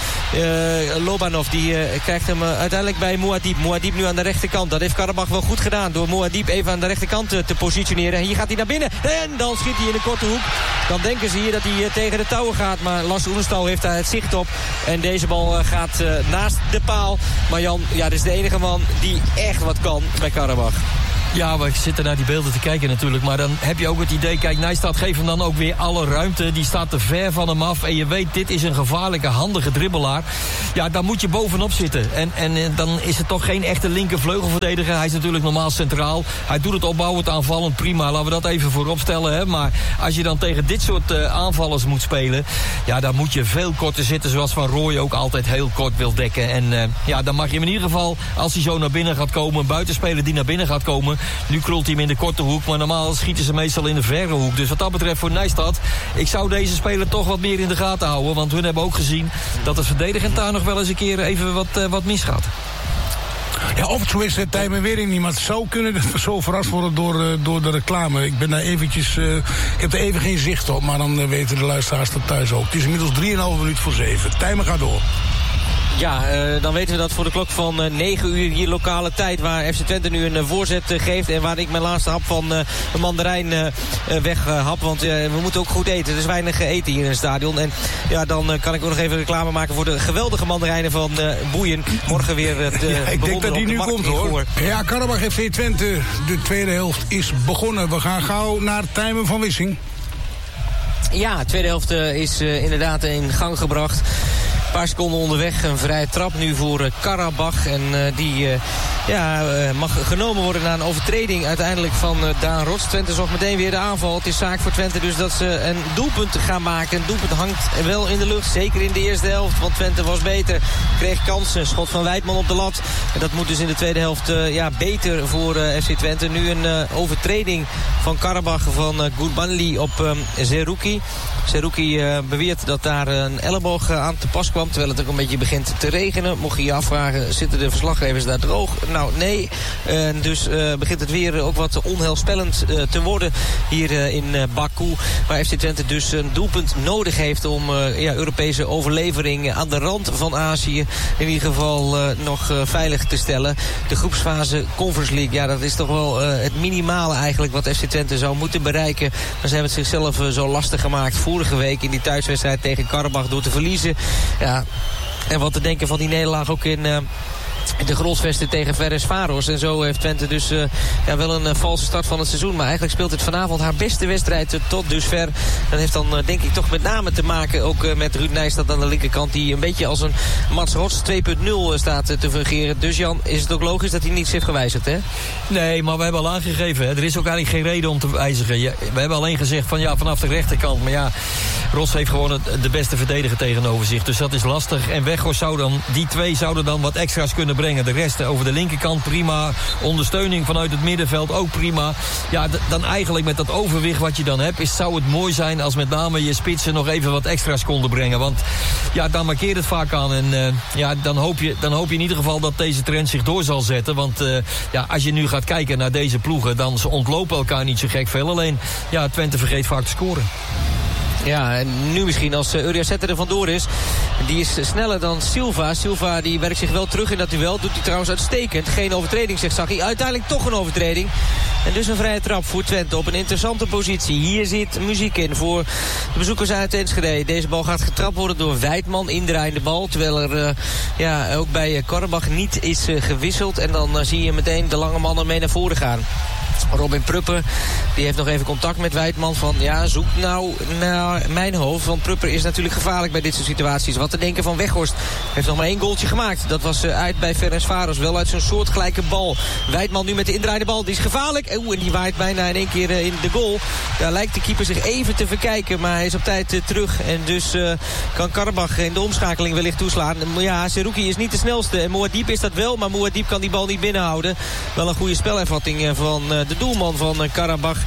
Lobanov. Die krijgt hem uiteindelijk bij Mouadib. Mouadib nu aan de rechterkant. Dat heeft Karabach wel goed gedaan door Mouadib even aan de rechterkant te positioneren. Hier gaat hij naar binnen en dan schiet hij in de korte hoek. Dan denken ze hier dat hij tegen de touwen gaat. Maar Lars Oenestal heeft daar het zicht op. En deze bal gaat naast de paal. Maar Jan, ja, dit is de enige man die echt wat kan bij Karabach. Ja, we zitten naar die beelden te kijken natuurlijk. Maar dan heb je ook het idee, kijk, Nijstad geeft hem dan ook weer alle ruimte. Die staat te ver van hem af. En je weet, dit is een gevaarlijke, handige dribbelaar. Ja, daar moet je bovenop zitten. En dan is het toch geen echte linkervleugelverdediger. Hij is natuurlijk normaal centraal. Hij doet het opbouwend aanvallend prima. Laten we dat even voorop stellen. Hè. Maar als je dan tegen dit soort aanvallers moet spelen, ja, dan moet je veel korter zitten. Zoals Van Rooij ook altijd heel kort wil dekken. En ja, dan mag je hem in ieder geval, als hij zo naar binnen gaat komen, een buitenspeler die naar binnen gaat komen. Nu krult hij hem in de korte hoek, maar normaal schieten ze meestal in de verre hoek. Dus wat dat betreft voor Nijstad, ik zou deze speler toch wat meer in de gaten houden. Want hun hebben ook gezien dat het verdedigend daar nog wel eens een keer even wat misgaat. Ja, of het zo is, Tijmen weet ik niet. Maar het zou kunnen dat we zo verrast worden door de reclame. Ik ben daar eventjes, ik heb er even geen zicht op, maar dan weten de luisteraars dat thuis ook. Het is inmiddels 3,5 minuut voor 7. Tijmen gaat door. Ja, dan weten we dat voor de klok van 9 uur hier lokale tijd, waar FC Twente nu een voorzet geeft. En waar ik mijn laatste hap van een mandarijn weghap. Want we moeten ook goed eten. Er is weinig eten hier in het stadion. En ja, dan kan ik ook nog even reclame maken voor de geweldige mandarijnen van Boeien. Morgen weer het ja, ik denk dat die nu komt hoor. Ja, Karabach FC Twente. De tweede helft is begonnen. We gaan gauw naar Tijmen van Wissing. Ja, de tweede helft is inderdaad in gang gebracht. Een paar seconden onderweg, een vrije trap nu voor Karabach. En die mag genomen worden na een overtreding uiteindelijk van Daan Rots. Twente zocht meteen weer de aanval. Het is zaak voor Twente dus dat ze een doelpunt gaan maken. Een doelpunt hangt wel in de lucht, zeker in de eerste helft. Want Twente was beter, kreeg kansen. Schot van Wijtman op de lat. En dat moet dus in de tweede helft beter voor FC Twente. Nu een overtreding van Karabach van Gourbani op Zerouki. Zerouki beweert dat daar een elleboog aan te pas kwam. Terwijl het ook een beetje begint te regenen. Mocht je je afvragen, zitten de verslaggevers daar droog? Nou, nee. Dus begint het weer ook wat onheilspellend te worden hier in Baku. Waar FC Twente dus een doelpunt nodig heeft om Europese overlevering aan de rand van Azië in ieder geval nog veilig te stellen. De groepsfase Conference League, ja, dat is toch wel het minimale eigenlijk wat FC Twente zou moeten bereiken. Maar ze hebben het zichzelf zo lastig gemaakt vorige week in die thuiswedstrijd tegen Karabach door te verliezen. Ja, en wat te denken van die nederlaag ook in de Grolsvesten tegen Ferencváros. En zo heeft Twente dus wel een valse start van het seizoen. Maar eigenlijk speelt het vanavond haar beste wedstrijd tot dusver. Dat heeft dan denk ik toch met name te maken ook met Ruud Nijstad aan de linkerkant. Die een beetje als een Mats Rots 2.0 staat te fungeren. Dus Jan, is het ook logisch dat hij niets heeft gewijzigd, hè? Nee, maar we hebben al aangegeven. Hè? Er is ook eigenlijk geen reden om te wijzigen. We hebben alleen gezegd van ja, vanaf de rechterkant. Maar ja, Rots heeft gewoon de beste verdediger tegenover zich. Dus dat is lastig. En Weghorst die twee zouden dan wat extra's kunnen brengen. De rest over de linkerkant prima. Ondersteuning vanuit het middenveld ook prima. Ja, dan eigenlijk met dat overwicht wat je dan hebt, zou het mooi zijn als met name je spitsen nog even wat extra's konden brengen. Want ja, dan markeert het vaak aan. En dan hoop je in ieder geval dat deze trend zich door zal zetten. Want als je nu gaat kijken naar deze ploegen, dan ze ontlopen elkaar niet zo gek veel. Alleen, ja, Twente vergeet vaak te scoren. Ja, en nu misschien als Uriasette er vandoor is. Die is sneller dan Silva. Silva die werkt zich wel terug in dat duel. Doet hij trouwens uitstekend. Geen overtreding, zegt Sacchi. Uiteindelijk toch een overtreding. En dus een vrije trap voor Twente op een interessante positie. Hier zit muziek in voor de bezoekers uit Enschede. Deze bal gaat getrapt worden door Wijtman. Indraaiende bal. Terwijl er ook bij Karabach niet is gewisseld. En dan zie je meteen de lange mannen mee naar voren gaan. Robin Prupper, die heeft nog even contact met Wijtman van ja, zoek nou naar mijn hoofd. Want Prupper is natuurlijk gevaarlijk bij dit soort situaties. Wat te denken van Weghorst. Heeft nog maar 1 goaltje gemaakt. Dat was uit bij Ferencváros. Wel uit zo'n soortgelijke bal. Wijtman nu met de indraaide bal. Die is gevaarlijk. En die waait bijna in één keer in de goal. Daar lijkt de keeper zich even te verkijken. Maar hij is op tijd terug. En dus kan Karabach in de omschakeling wellicht toeslaan. Ja, Zerouki is niet de snelste. En Mouadib is dat wel. Maar Mouadib kan die bal niet binnenhouden. Wel een goede spelervatting van de doelman van Karabach,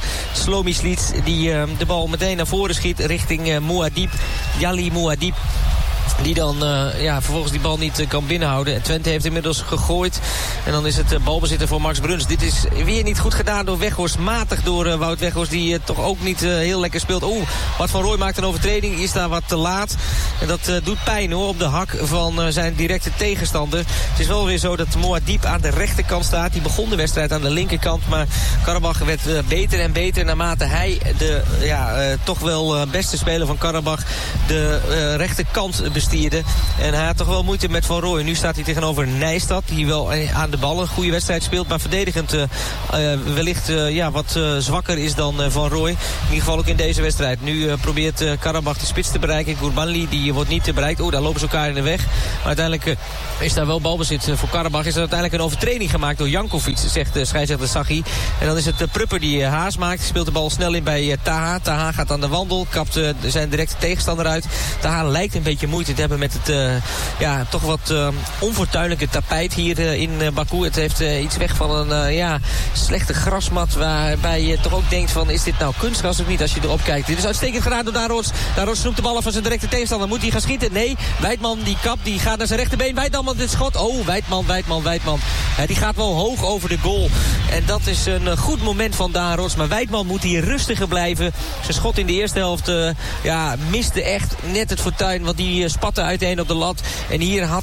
Slomislic, die de bal meteen naar voren schiet richting Mouadib, Yali Mouadib. Die dan vervolgens die bal niet kan binnenhouden. En Twente heeft inmiddels gegooid. En dan is het balbezitten voor Max Bruns. Dit is weer niet goed gedaan door Weghorst. Matig door Wout Weghorst, die toch ook niet heel lekker speelt. Bart van Rooij maakt een overtreding. Is daar wat te laat. En dat doet pijn hoor, op de hak van zijn directe tegenstander. Het is wel weer zo dat Moadib aan de rechterkant staat. Die begon de wedstrijd aan de linkerkant. Maar Karabach werd beter en beter naarmate hij de toch wel beste speler van Karabach de rechterkant bestierde. En hij had toch wel moeite met Van Rooij. Nu staat hij tegenover Nijstad, die wel aan de bal een goede wedstrijd speelt, maar verdedigend wellicht wat zwakker is dan Van Rooij. In ieder geval ook in deze wedstrijd. Nu probeert Karabach de spits te bereiken. Gurbanli, die wordt niet bereikt. Daar lopen ze elkaar in de weg. Maar uiteindelijk is daar wel balbezit voor Karabach. Is er uiteindelijk een overtreding gemaakt door Jankovic, zegt scheidsrechter Saghi. En dan is het Prupper die haast maakt. Speelt de bal snel in bij Taha. Taha gaat aan de wandel. Kapt zijn directe tegenstander uit. Taha lijkt een beetje moeite te hebben met het toch wat onfortuinlijke tapijt hier in Baku. Het heeft iets weg van een slechte grasmat, waarbij je toch ook denkt van, is dit nou kunstgras of niet als je erop kijkt. Dit is uitstekend gedaan door Darots. Darots snoept de bal af van zijn directe tegenstander. Moet hij gaan schieten? Nee. Weidman die kapt, die gaat naar zijn rechterbeen. Weidman met dit schot. Weidman. Die gaat wel hoog over de goal. En dat is een goed moment van Darots. Maar Weidman moet hier rustiger blijven. Zijn schot in de eerste helft miste echt net het fortuin, want die spatte uiteen op de lat. En hier had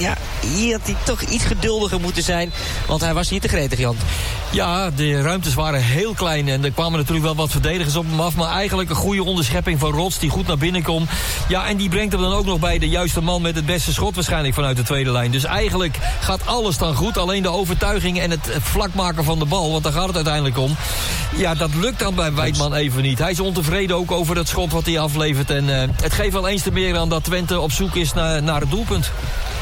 hij toch iets geduldiger moeten zijn, want hij was hier te gretig, Jan. Ja, de ruimtes waren heel klein en er kwamen natuurlijk wel wat verdedigers op hem af, maar eigenlijk een goede onderschepping van Rots die goed naar binnen komt. Ja, en die brengt hem dan ook nog bij de juiste man met het beste schot waarschijnlijk vanuit de tweede lijn. Dus eigenlijk gaat alles dan goed, alleen de overtuiging en het vlak maken van de bal, want daar gaat het uiteindelijk om. Ja, dat lukt dan bij Weidman even niet. Hij is ontevreden ook over dat schot wat hij aflevert en het geeft wel eens te meer aan dat Twente op zoek is naar het doelpunt.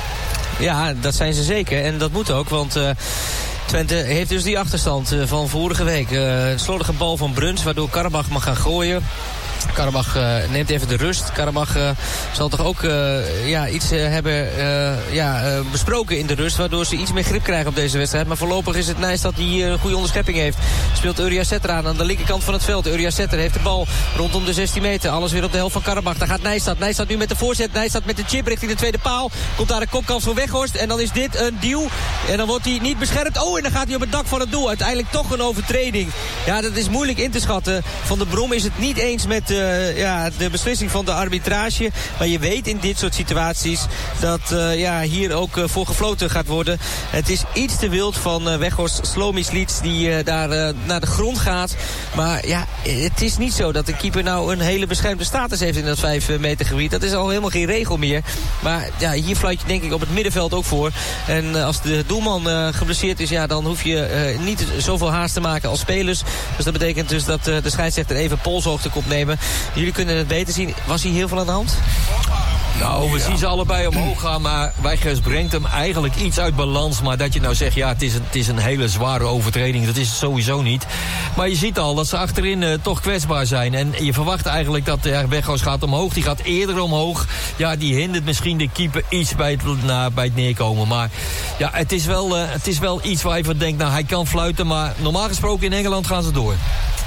Ja, dat zijn ze zeker. En dat moet ook, want Twente heeft dus die achterstand van vorige week. Een slordige bal van Bruns, waardoor Karabach mag gaan gooien. Karabach neemt even de rust. Karabach zal toch ook iets hebben besproken in de rust, waardoor ze iets meer grip krijgen op deze wedstrijd. Maar voorlopig is het Nijstad die hier een goede onderschepping heeft. Speelt Uriasetter aan de linkerkant van het veld. Uriasetter heeft de bal rondom de 16 meter. Alles weer op de helft van Karabach. Daar gaat Nijstad. Nijstad nu met de voorzet. Nijstad met de chip richting de tweede paal. Komt daar een kopkans voor Weghorst. En dan is dit een duw. En dan wordt hij niet beschermd. En dan gaat hij op het dak van het doel. Uiteindelijk toch een overtreding. Ja, dat is moeilijk in te schatten. Van der Brom is het niet eens met de beslissing van de arbitrage. Maar je weet in dit soort situaties dat hier ook voor gefloten gaat worden. Het is iets te wild van Weghorst Slomislic die daar naar de grond gaat. Maar ja, het is niet zo dat de keeper nou een hele beschermde status heeft in dat 5 meter gebied. Dat is al helemaal geen regel meer. Maar ja, hier fluit je denk ik op het middenveld ook voor. En als de doelman geblesseerd is, dan hoef je niet zoveel haast te maken als spelers. Dus dat betekent dus dat de scheidsrechter even polshoogte komt nemen. Jullie kunnen het beter zien. Was hier heel veel aan de hand? Nou, we zien ze allebei omhoog gaan, maar Weghorst brengt hem eigenlijk iets uit balans. Maar dat je nou zegt, het is een hele zware overtreding, dat is het sowieso niet. Maar je ziet al dat ze achterin toch kwetsbaar zijn. En je verwacht eigenlijk dat Weghorst gaat omhoog. Die gaat eerder omhoog. Ja, die hindert misschien de keeper iets bij het neerkomen. Maar ja, het is wel iets waar je van denkt, hij kan fluiten. Maar normaal gesproken in Engeland gaan ze door.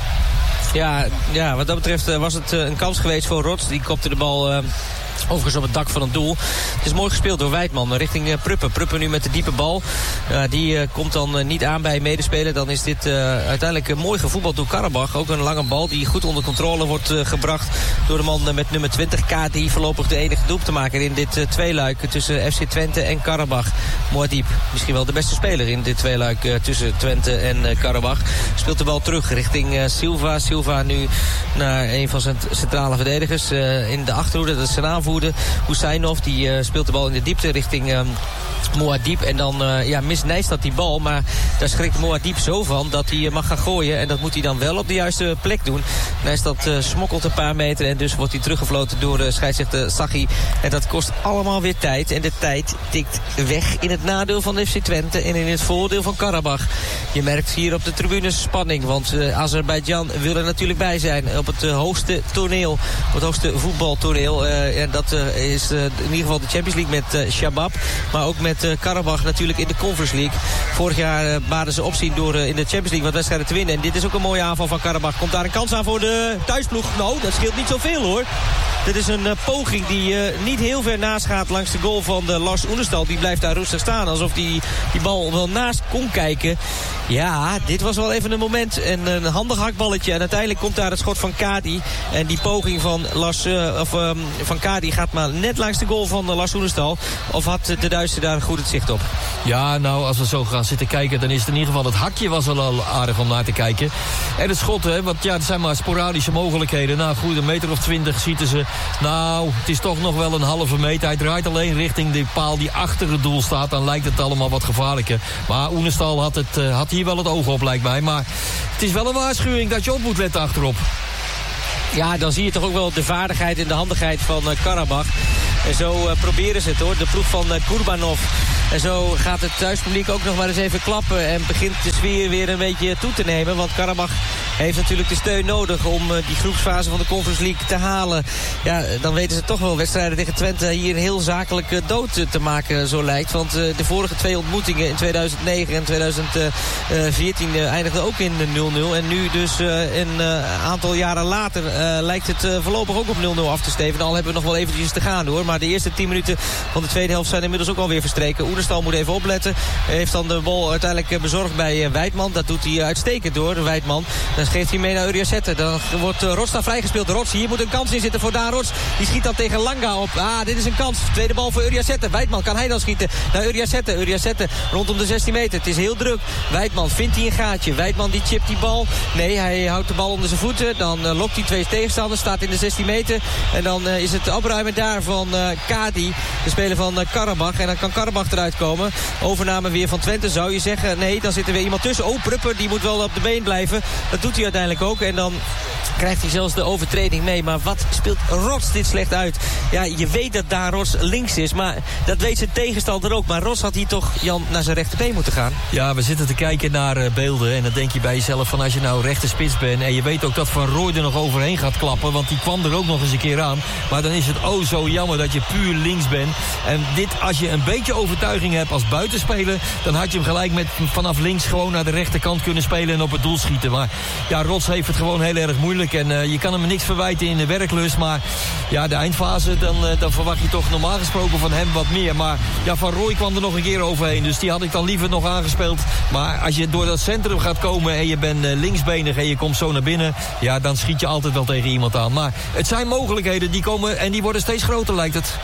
Ja, wat dat betreft was het een kans geweest voor Rots. Die kopte de bal overigens op het dak van het doel. Het is mooi gespeeld door Weidman richting Prupper. Prupper nu met de diepe bal. Die komt dan niet aan bij medespeler. Dan is dit uiteindelijk mooi gevoetbald door Karabach. Ook een lange bal die goed onder controle wordt gebracht door de man met nummer 20K. Die voorlopig de enige doelpunt te maken in dit tweeluik tussen FC Twente en Karabach. Moadib, misschien wel de beste speler in dit tweeluik tussen Twente en Karabach. Speelt de bal terug richting Silva. Silva nu naar een van zijn centrale verdedigers in de achterhoede. Dat is zijn aanvoerder. Husseinov die speelt de bal in de diepte richting Moadib. En dan mist Nijstad die bal. Maar daar schrikt Moadib zo van dat hij mag gaan gooien. En dat moet hij dan wel op de juiste plek doen. Nijstad smokkelt een paar meter. En dus wordt hij teruggefloten door scheidsrechter Saghi. En dat kost allemaal weer tijd. En de tijd tikt weg in het nadeel van FC Twente. En in het voordeel van Karabach. Je merkt hier op de tribunes spanning. Want Azerbeidzjan wil er natuurlijk bij zijn. Op het hoogste toneel. Op het hoogste voetbaltoneel. En dat is in ieder geval de Champions League met Shabab. Maar ook met met Karabach natuurlijk in de Conference League. Vorig jaar baden ze opzien door in de Champions League wat wedstrijden te winnen. En dit is ook een mooie aanval van Karabach. Komt daar een kans aan voor de thuisploeg? Nou, dat scheelt niet zoveel hoor. Dit is een poging die niet heel ver naast gaat langs de goal van Lars Oenestal. Die blijft daar rustig staan, alsof die bal wel naast kon kijken. Ja, dit was wel even een moment. En een handig hakballetje. En uiteindelijk komt daar het schot van Kadi. En die poging van van Kadi gaat maar net langs de goal van Lars Oenestal. Of had de Duitser daar goed het zicht op? Ja, nou, als we zo gaan zitten kijken, dan is het in ieder geval... het hakje was wel al aardig om naar te kijken. En het schot, hè, want ja, er zijn maar sporadische mogelijkheden. Nou goed, een meter of 20 schieten ze. Nou, het is toch nog wel een halve meter. Hij draait alleen richting de paal die achter het doel staat. Dan lijkt het allemaal wat gevaarlijker. Maar Oenestal had hier wel het oog op, lijkt mij. Maar het is wel een waarschuwing dat je op moet letten achterop. Ja, dan zie je toch ook wel de vaardigheid en de handigheid van Karabach. En zo proberen ze het hoor, de ploeg van Kurbanov. En zo gaat het thuispubliek ook nog maar eens even klappen. En begint de sfeer weer een beetje toe te nemen. Want Karabach heeft natuurlijk de steun nodig om die groepsfase van de Conference League te halen. Ja, dan weten ze toch wel wedstrijden tegen Twente hier heel zakelijk dood te maken, zo lijkt. Want de vorige 2 ontmoetingen in 2009 en 2014 eindigden ook in 0-0. En nu dus een aantal jaren later lijkt het voorlopig ook op 0-0 af te steven. Al hebben we nog wel eventjes te gaan hoor. Maar de eerste 10 minuten van de tweede helft zijn inmiddels ook alweer verstreken. Oenestal moet even opletten. Hij heeft dan de bal uiteindelijk bezorgd bij Wijdman. Dat doet hij uitstekend door, Wijdman. Dan geeft hij mee naar Uriasette. Dan wordt Rots daar vrijgespeeld. Rots, hier moet een kans in zitten voor Daan Rots. Die schiet dan tegen Langa op. Dit is een kans. Tweede bal voor Uriasette. Wijdman, kan hij dan schieten naar Uriasette. Uriasette rondom de 16 meter. Het is heel druk. Wijdman vindt hij een gaatje. Wijdman die chipt die bal. Nee, hij houdt de bal onder zijn voeten. Dan lokt hij 2 tegenstanders. Staat in de 16 meter. En dan is het opruimen daar van Kadi. De speler van Karabach. En dan kan Karabach eruit komen. Overname weer van Twente, zou je zeggen. Nee, dan zit er weer iemand tussen. Prupper, die moet wel op de been blijven. Dat doet hij uiteindelijk ook. En dan krijgt hij zelfs de overtreding mee. Maar wat speelt Rots dit slecht uit? Ja, je weet dat daar Rots links is. Maar dat weet zijn tegenstander ook. Maar Rots had hier toch, Jan, naar zijn rechterbeen moeten gaan. Ja, we zitten te kijken naar beelden. En dan denk je bij jezelf van als je nou rechter spits bent. En je weet ook dat Van Rooij er nog overheen gaat klappen. Want die kwam er ook nog eens een keer aan. Maar dan is het zo jammer dat je puur links bent. En dit, als je een beetje overtuiging hebt als buitenspeler, dan had je hem gelijk met vanaf links gewoon naar de rechterkant kunnen spelen en op het doel schieten. Maar ja, Rots heeft het gewoon heel erg moeilijk. En je kan hem niks verwijten in de werklust. Maar ja, de eindfase, dan verwacht je toch normaal gesproken van hem wat meer. Maar ja, Van Rooij kwam er nog een keer overheen. Dus die had ik dan liever nog aangespeeld. Maar als je door dat centrum gaat komen en je bent linksbenig en je komt zo naar binnen, ja, dan schiet je altijd wel tegen iemand aan. Maar het zijn mogelijkheden die komen en die worden steeds groter, lijkt het.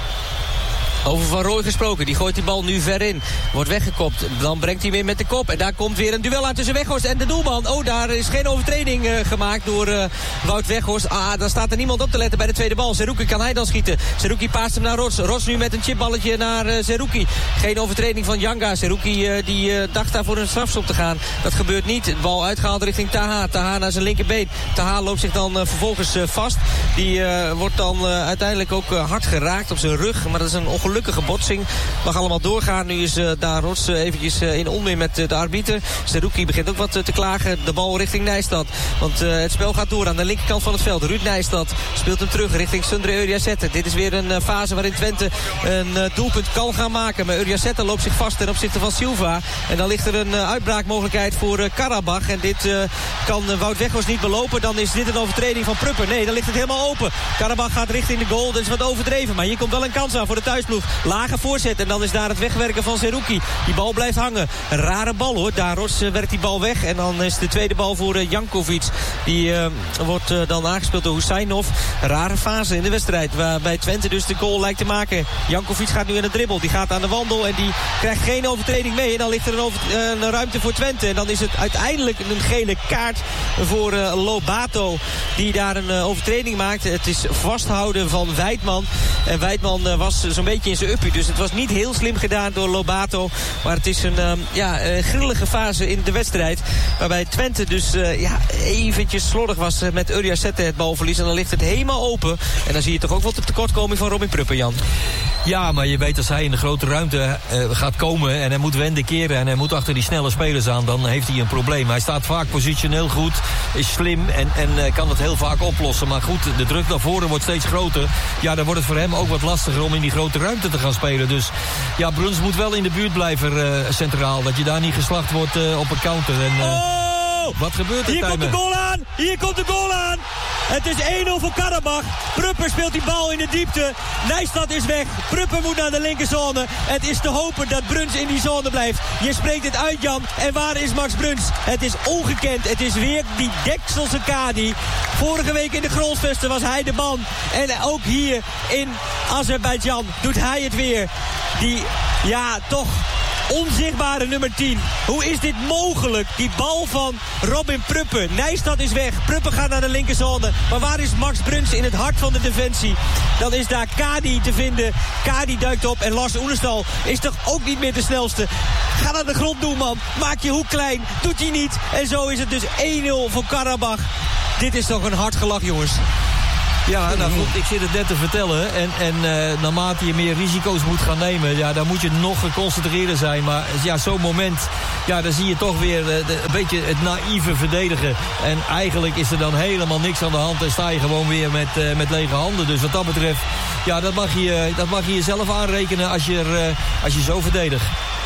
Over Van Rooij gesproken, die gooit die bal nu ver in. Wordt weggekopt, dan brengt hij weer met de kop. En daar komt weer een duel aan tussen Weghorst en de doelman. Daar is geen overtreding gemaakt door Wout Weghorst. Dan staat er niemand op te letten bij de tweede bal. Zerouki, kan hij dan schieten? Zerouki paast hem naar Rots. Rots nu met een chipballetje naar Zerouki. Geen overtreding van Janga. Zerouki die dacht daar voor een strafschop te gaan. Dat gebeurt niet. De bal uitgehaald richting Taha. Taha naar zijn linkerbeen. Taha loopt zich dan vervolgens vast. Die wordt dan uiteindelijk ook hard geraakt op zijn rug. Maar dat is een ongelukkige botsing. Mag allemaal doorgaan. Nu is daar Rots eventjes in onweer met de arbiter. Zerouki begint ook wat te klagen. De bal richting Nijstad. Want het spel gaat door aan de linkerkant van het veld. Ruud Nijstad speelt hem terug richting Sundre Uriasette. Dit is weer een fase waarin Twente een doelpunt kan gaan maken. Maar Uriasette loopt zich vast ten opzichte van Silva. En dan ligt er een uitbraakmogelijkheid voor Karabach. En dit kan Wout Weghorst niet belopen. Dan is dit een overtreding van Prupper. Nee, dan ligt het helemaal open. Karabach gaat richting de goal. Dat is wat overdreven. Maar hier komt wel een kans aan voor de thuisploeg. Lage voorzet en dan is daar het wegwerken van Zerouki. Die bal blijft hangen. Een rare bal hoor. Daros werkt die bal weg. En dan is de tweede bal voor Jankovic. Die wordt dan aangespeeld door Husseinov. Een rare fase in de wedstrijd. Waarbij Twente dus de goal lijkt te maken. Jankovic gaat nu in de dribbel. Die gaat aan de wandel en die krijgt geen overtreding mee. En dan ligt er een ruimte voor Twente. En dan is het uiteindelijk een gele kaart voor Lobato. Die daar een overtreding maakt. Het is vasthouden van Wijdman. En Wijdman was zo'n beetje in zijn uppie. Dus het was niet heel slim gedaan door Lobato. Maar het is een grillige fase in de wedstrijd. Waarbij Twente dus eventjes slordig was met Uriasette het balverlies. En dan ligt het helemaal open. En dan zie je toch ook wat de tekortkoming van Robin Prupper, Jan. Ja, maar je weet als hij in de grote ruimte gaat komen en hij moet wenden keren en hij moet achter die snelle spelers aan, dan heeft hij een probleem. Hij staat vaak positioneel goed, is slim en kan het heel vaak oplossen. Maar goed, de druk naar voren wordt steeds groter. Ja, dan wordt het voor hem ook wat lastiger om in die grote ruimte ruimte te gaan spelen. Dus ja, Bruns moet wel in de buurt blijven centraal. Dat je daar niet geslacht wordt op een counter. En, wat gebeurt er, Hier komt de goal aan! Hier komt de goal aan! Het is 1-0 voor Karabach. Prupper speelt die bal in de diepte. Nijstad is weg. Prupper moet naar de linkerzone. Het is te hopen dat Bruns in die zone blijft. Je spreekt het uit, Jan. En waar is Max Bruns? Het is ongekend. Het is weer die Dekselse Kadi. Vorige week in de Grolsvesten was hij de man. En ook hier in Azerbeidzjan doet hij het weer. Die, ja, toch onzichtbare nummer 10. Hoe is dit mogelijk? Die bal van Robin Prupper. Nijstad is weg. Prupper gaat naar de linkerzone. Maar waar is Max Bruns in het hart van de defensie? Dan is daar Kadi te vinden. Kadi duikt op en Lars Oenerstal is toch ook niet meer de snelste. Ga naar de grond, doelman. Maak je hoek klein. Doet hij niet. En zo is het dus 1-0 voor Karabach. Dit is toch een hard gelach, jongens. Ja, nou goed, ik zit het net te vertellen. En naarmate je meer risico's moet gaan nemen, ja, dan moet je nog geconcentreerder zijn. Maar ja, zo'n moment, ja, dan zie je toch weer een beetje het naïeve verdedigen. En eigenlijk is er dan helemaal niks aan de hand en sta je gewoon weer met lege handen. Dus wat dat betreft, ja, dat mag je jezelf aanrekenen als je zo verdedigt.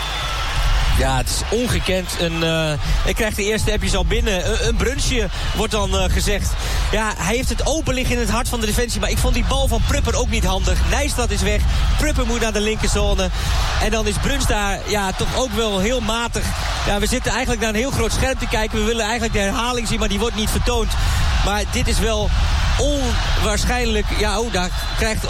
Ja, het is ongekend. Ik krijg de eerste appjes al binnen. Een brunchje wordt dan gezegd. Ja, hij heeft het open liggen in het hart van de defensie. Maar ik vond die bal van Prupper ook niet handig. Nijstad is weg. Prupper moet naar de linkerzone. En dan is Bruns daar ja, toch ook wel heel matig. Ja, we zitten eigenlijk naar een heel groot scherm te kijken. We willen eigenlijk de herhaling zien, maar die wordt niet vertoond. Maar dit is wel onwaarschijnlijk. Ja, daar krijgt.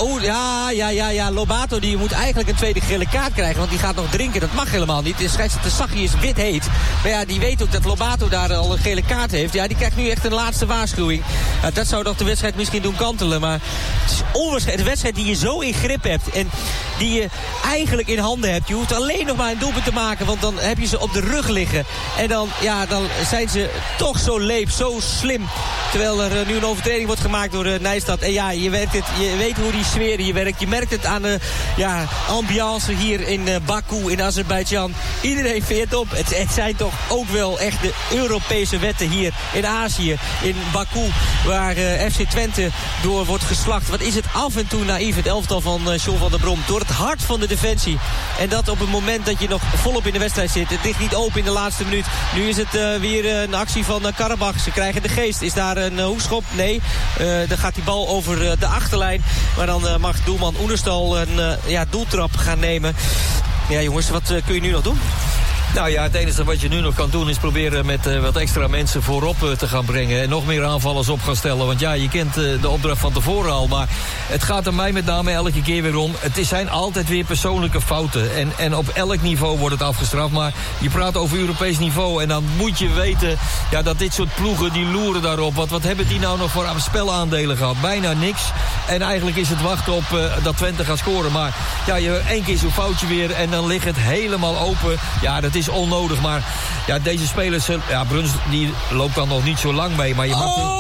Lobato die moet eigenlijk een tweede gele kaart krijgen. Want die gaat nog drinken. Dat mag helemaal niet. De scheidsrechter Saghi is wit heet. Maar ja, die weet ook dat Lobato daar al een gele kaart heeft. Ja, die krijgt nu echt een laatste waarschuwing. Ja, dat zou toch de wedstrijd misschien doen kantelen. Maar het is onwaarschijnlijk. De wedstrijd die je zo in grip hebt. En die je eigenlijk in handen hebt. Je hoeft alleen nog maar een doelpunt te maken. Want dan heb je ze op de rug liggen. En dan zijn ze toch zo leep, zo slim. Terwijl er nu een overtreding wordt gemaakt door Nijstad. En ja, je weet hoe die sfeer hier werkt. Je merkt het aan de ambiance hier in Baku, in Azerbeidzjan. Iedereen veert op. Het zijn toch ook wel echt de Europese wetten hier in Azië. In Baku, waar FC Twente door wordt geslacht. Wat is het af en toe naïef, het elftal van John van der Brom. Door het hart van de defensie. En dat op het moment dat je nog volop in de wedstrijd zit. Het ligt niet open in de laatste minuut. Nu is het weer een actie van Karabach. Ze krijgen de geest. Is daar een hoekschop? Nee. Dan gaat die bal over de achterlijn. Maar dan mag doelman Oenerstal een doeltrap gaan nemen. Ja, jongens, wat kun je nu nog doen? Nou ja, het enige wat je nu nog kan doen is proberen met wat extra mensen voorop te gaan brengen. En nog meer aanvallers op gaan stellen. Want ja, je kent de opdracht van tevoren al. Maar het gaat er mij met name elke keer weer om. Het zijn altijd weer persoonlijke fouten. En op elk niveau wordt het afgestraft. Maar je praat over Europees niveau. En dan moet je weten dat dit soort ploegen die loeren daarop. Wat hebben die nou nog voor spelaandelen gehad? Bijna niks. En eigenlijk is het wachten op dat Twente gaat scoren. Maar ja, je één keer zo'n foutje weer. En dan ligt het helemaal open. Ja, dat is onnodig, maar ja, deze spelers, Bruns die loopt dan nog niet zo lang mee, maar je mag...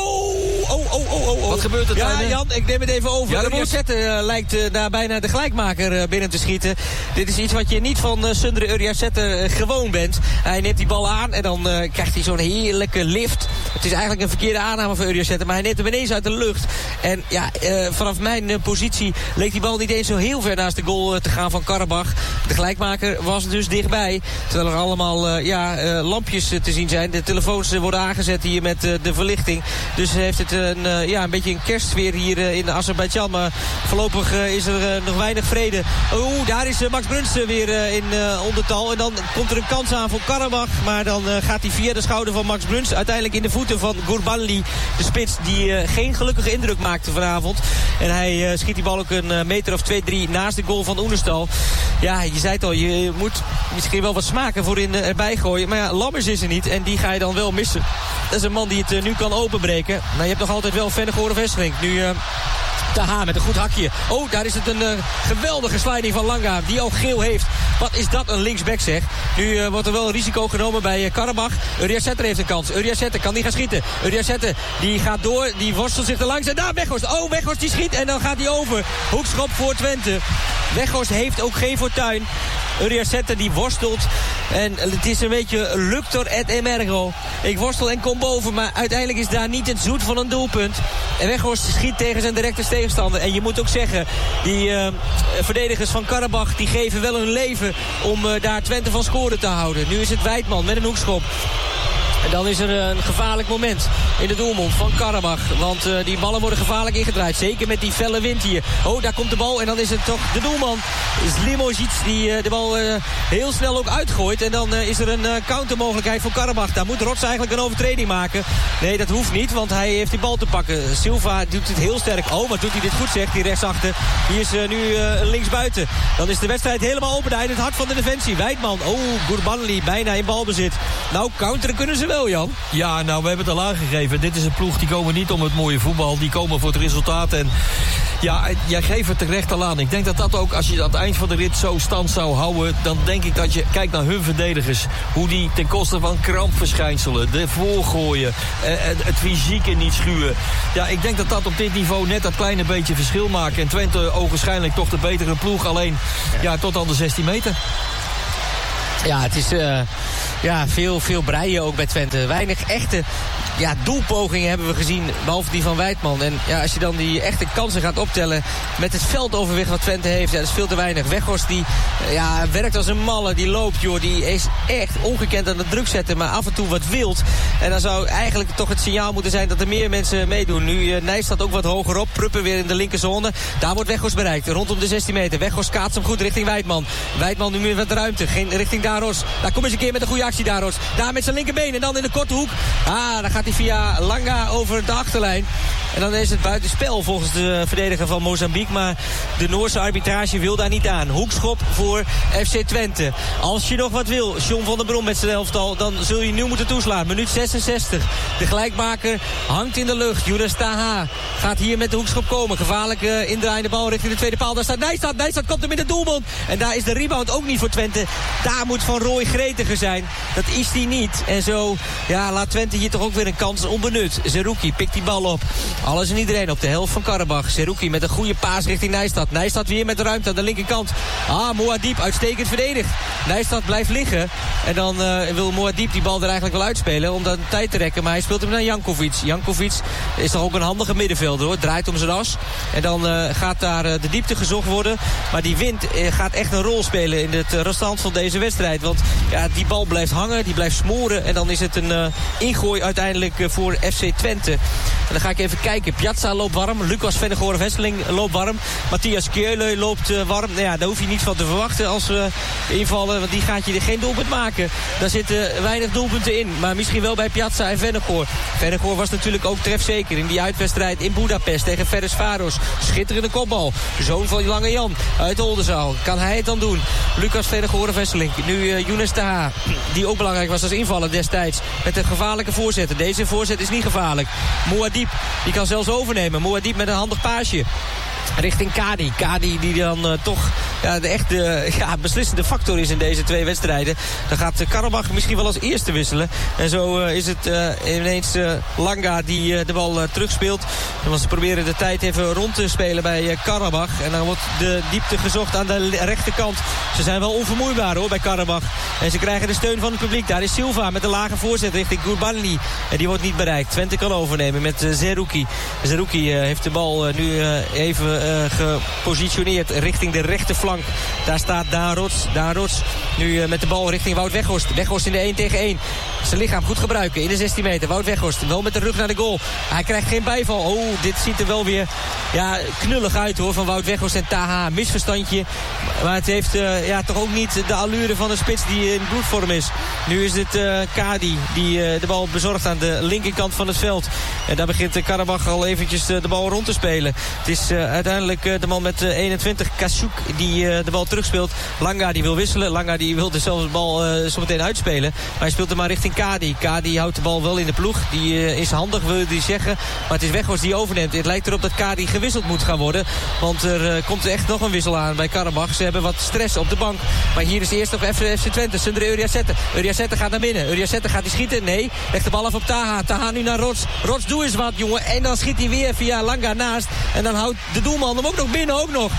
Wat gebeurt er daar? Ja, Jan, ik neem het even over. Ja, Uriah Setter lijkt daar bijna de gelijkmaker binnen te schieten. Dit is iets wat je niet van Sundre Uriah Setter gewoon bent. Hij neemt die bal aan en dan krijgt hij zo'n heerlijke lift. Het is eigenlijk een verkeerde aanname van Uriah Setter, maar hij neemt hem ineens uit de lucht. En ja, vanaf mijn positie leek die bal niet eens zo heel ver naast de goal te gaan van Karabach. De gelijkmaker was dus dichtbij. Terwijl er allemaal lampjes te zien zijn. De telefoons worden aangezet hier met de verlichting. Dus heeft het een beetje een kerstsfeer hier in Azerbeidzjan. Maar voorlopig is er nog weinig vrede. Daar is Max Bruns weer in ondertal. En dan komt er een kans aan voor Karabach. Maar dan gaat hij via de schouder van Max Bruns uiteindelijk in de voeten van Gurbanli. De spits die geen gelukkige indruk maakte vanavond. En hij schiet die bal ook een meter of 2-3 naast de goal van Oenerstal. Ja, je zei het al, je moet misschien wel wat smaken voorin erbij gooien. Maar ja, Lammers is er niet en die ga je dan wel missen. Dat is een man die het nu kan openbreken. Maar je hebt nog altijd wel Vennegoor of Wesseling. Nu Taha met een goed hakje. Daar is het een geweldige sliding van Langa. Die ook geel heeft. Wat is dat een linksback zeg. Nu wordt er wel een risico genomen bij Karabach. Uriah Setter heeft een kans. Uriah Setter kan die gaan schieten. Uriah Setter die gaat door. Die worstelt zich er langs. En daar Weghorst. Weghorst die schiet. En dan gaat hij over. Hoekschop voor Twente. Weghorst heeft ook geen fortuin. Uriaseta die worstelt. En het is een beetje luctor et emergo. Ik worstel en kom boven. Maar uiteindelijk is daar niet het zoet van een doelpunt. En Weghorst schiet tegen zijn directe tegenstander. En je moet ook zeggen, die verdedigers van Karabach die geven wel hun leven om daar Twente van scoren te houden. Nu is het Wijtman met een hoekschop. En dan is er een gevaarlijk moment in de doelmond van Karabach. Want die ballen worden gevaarlijk ingedraaid. Zeker met die felle wind hier. Oh, daar komt de bal. En dan is het toch de doelman. Slimozic die de bal heel snel ook uitgooit. En dan is er een countermogelijkheid voor Karabach. Daar moet Rots eigenlijk een overtreding maken. Nee, dat hoeft niet. Want hij heeft die bal te pakken. Silva doet het heel sterk. Oh, wat doet hij dit goed, zegt die rechtsachter. Die is nu linksbuiten. Dan is de wedstrijd helemaal open. Daar in het hart van de defensie. Wijtman. Oh, Gurbanli bijna in balbezit. Nou, counteren kunnen ze wel, Jan. Ja, nou, we hebben het al aangegeven. Dit is een ploeg, die komen niet om het mooie voetbal. Die komen voor het resultaat. En ja, jij geeft het terecht al aan. Ik denk dat dat ook, als je aan het eind van de rit zo stand zou houden, dan denk ik dat je kijkt naar hun verdedigers. Hoe die ten koste van krampverschijnselen, de voorgooien, het fysieke niet schuwen. Ja, ik denk dat dat op dit niveau net dat kleine beetje verschil maakt. En Twente ogenschijnlijk toch de betere ploeg. Alleen, ja, tot aan de 16 meter. Ja, het is veel breien ook bij Twente. Weinig echte doelpogingen hebben we gezien, behalve die van Wijtman. En ja, als je dan die echte kansen gaat optellen met het veldoverwicht wat Twente heeft, dat is veel te weinig. Weghorst die werkt als een malle, die loopt, joh. Die is echt ongekend aan de druk zetten, maar af en toe wat wild. En dan zou eigenlijk toch het signaal moeten zijn dat er meer mensen meedoen. Nu Nijs staat ook wat hoger op. Pruppen weer in de linkerzone. Daar wordt Weghorst bereikt, rondom de 16 meter. Weghorst kaatst hem goed richting Wijtman. Wijtman nu meer wat ruimte, geen richting Daros. Daar komt eens een keer met een goede actie, Daros. Daar met zijn linkerbeen en dan in de korte hoek. Dan gaat hij via Langa over de achterlijn. En dan is het buitenspel volgens de verdediger van Mozambique. Maar de Noorse arbitrage wil daar niet aan. Hoekschop voor FC Twente. Als je nog wat wil, John van der Brom met zijn elftal, dan zul je nu moeten toeslaan. Minuut 66. De gelijkmaker hangt in de lucht. Younes Taha gaat hier met de hoekschop komen. Gevaarlijk indraaiende bal richting de tweede paal. Daar staat Nijstad. Nijstad komt er met de doelmond. En daar is de rebound ook niet voor Twente. Daar moet Van Rooij gretiger zijn. Dat is hij niet. En zo laat Twente hier toch ook weer een kans onbenut. Zerouki pikt die bal op. Alles en iedereen op de helft van Karabach. Zerouki met een goede paas richting Nijstad. Nijstad weer met de ruimte aan de linkerkant. Moadib uitstekend verdedigd. Nijstad blijft liggen. En dan wil Moadib die bal er eigenlijk wel uitspelen om dan tijd te rekken. Maar hij speelt hem naar Jankovic. Jankovic is toch ook een handige middenvelder, hoor. Draait om zijn as. En dan gaat daar de diepte gezocht worden. Maar die wind gaat echt een rol spelen in het restant van deze wedstrijd. Want die bal blijft hangen, die blijft smoren. En dan is het een ingooi uiteindelijk voor FC Twente. En dan ga ik even kijken. Piazza loopt warm. Lucas Vennegoor-Wesseling loopt warm. Matthias Keulen loopt warm. Nou ja, daar hoef je niet van te verwachten als we invallen. Want die gaat je er geen doelpunt maken. Daar zitten weinig doelpunten in. Maar misschien wel bij Piazza en Vennegoor. Vennegoor was natuurlijk ook trefzeker in die uitwedstrijd in Budapest tegen Ferencváros. Schitterende kopbal. Zoon van Lange Jan uit Oldenzaal. Kan hij het dan doen? Lucas Vennegoor-Wesseling. Nu Younes Taha. Die ook belangrijk was als invaller destijds. Met een gevaarlijke voorzet. Deze voorzet is niet gevaarlijk. Moadib, die kan zelfs overnemen. Moadib met een handig paasje richting Kadi. Kadi die dan toch de echte beslissende factor is in deze twee wedstrijden. Dan gaat Karabach misschien wel als eerste wisselen. En zo is het ineens Langa die de bal terugspeelt. Want ze proberen de tijd even rond te spelen bij Karabach. En dan wordt de diepte gezocht aan de rechterkant. Ze zijn wel onvermoeibaar, hoor, bij Karabach. En ze krijgen de steun van het publiek. Daar is Silva met een lage voorzet richting Gurbanli. En die wordt niet bereikt. Twente kan overnemen met Zerouki. Zerouki heeft de bal nu even gepositioneerd richting de rechterflank. Daar staat Daan Rots nu met de bal richting Wout Weghorst. Weghorst in de 1 tegen 1. Zijn lichaam goed gebruiken in de 16 meter. Wout Weghorst wel met de rug naar de goal. Hij krijgt geen bijval. Oh, dit ziet er wel weer knullig uit, hoor, van Wout Weghorst en Taha. Misverstandje. Maar het heeft toch ook niet de allure van een spits die in bloedvorm is. Nu is het Kadi die de bal bezorgt aan de linkerkant van het veld. En daar begint Karabach al eventjes de bal rond te spelen. Het is uiteindelijk de man met 21, Kassouk, die de bal terugspeelt. Langa die wil wisselen. Langa die wil dus zelfs de bal zo meteen uitspelen. Maar hij speelt hem maar richting Kadi. Kadi houdt de bal wel in de ploeg. Die is handig, wil je zeggen. Maar het is Weghorst die overneemt. Het lijkt erop dat Kadi gewisseld moet gaan worden. Want er komt echt nog een wissel aan bij Karabach. Ze hebben wat stress op de bank. Maar hier is eerst nog FC Twente. Sundre Uriaseta. Uriaseta gaat naar binnen. Uriaseta gaat hij schieten? Nee. Legt de bal af op Taha. Taha nu naar Rots. Rots, doe eens wat, jongen. En dan schiet hij weer via Langa naast. En dan houdt de doelman hem ook nog binnen. Ook nog.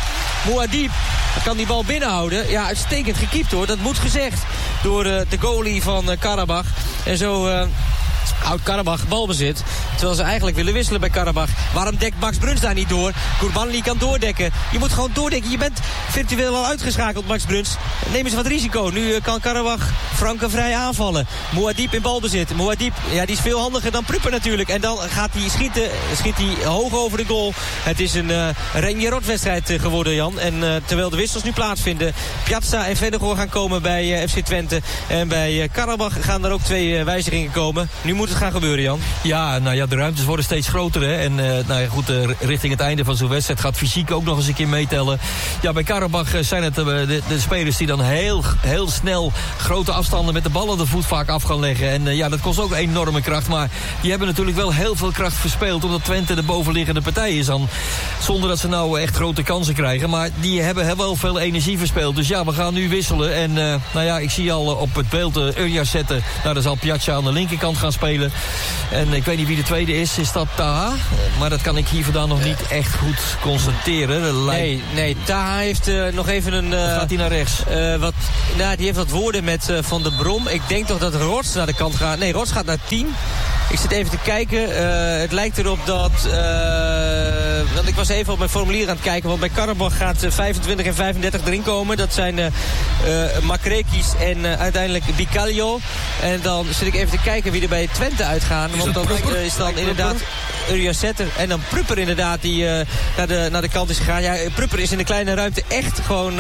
Muad'Dib kan die bal binnenhouden. Ja, uitstekend gekiept hoor. Dat moet gezegd door de goalie van Karabach. En zo houdt Karabach balbezit. Terwijl ze eigenlijk willen wisselen bij Karabach. Waarom dekt Max Bruns daar niet door? Gurbanli kan doordekken. Je moet gewoon doordekken. Je bent virtueel al uitgeschakeld, Max Bruns. Neem eens wat risico. Nu kan Karabach frankenvrij aanvallen. Muad'Dib in balbezit. Muad'Dib, ja, die is veel handiger dan Prupper natuurlijk. En dan gaat hij schieten. Schiet hij hoog over de goal. Het is een Renjerot-wedstrijd geworden, Jan. En terwijl de wissels nu plaatsvinden. Piazza en Vennegoor gaan komen bij FC Twente. En bij Karabach gaan er ook 2 wijzigingen komen. Nu moet het gaan gebeuren, Jan. Ja, nou ja, de ruimtes worden steeds groter. Hè? En nou ja, goed, richting het einde van zo'n wedstrijd gaat fysiek ook nog eens een keer meetellen. Ja, bij Karabach zijn het de spelers die dan heel snel grote afstanden met de bal aan de voet vaak af gaan leggen. En ja, dat kost ook enorme kracht. Maar die hebben natuurlijk wel heel veel kracht verspeeld, omdat Twente de bovenliggende partij is dan. Zonder dat ze nou echt grote kansen krijgen. Maar die hebben wel veel energie verspeeld. Dus ja, we gaan nu wisselen. En nou ja, ik zie al op het beeld Urja zetten. Nou, dan zal Piazza aan de linkerkant gaan spelen. En ik weet niet wie de tweede is. Is dat Taha? Maar dat kan ik hier vandaan nog niet echt goed constateren. Nee, Taha heeft nog even een... gaat hij naar rechts? Die heeft wat woorden met Van der Brom. Ik denk toch dat Rots naar de kant gaat. Nee, Rots gaat naar 10. Ik zit even te kijken. Het lijkt erop dat... want ik was even op mijn formulier aan het kijken. Want bij Karabach gaat 25 en 35 erin komen. Dat zijn Makrekis en uiteindelijk Bicalio. En dan zit ik even te kijken wie er bij Twente uitgaan. Want dat is dan inderdaad Urja Setter. En dan Prupper inderdaad die naar de kant is gegaan. Ja, Prupper is in de kleine ruimte echt gewoon...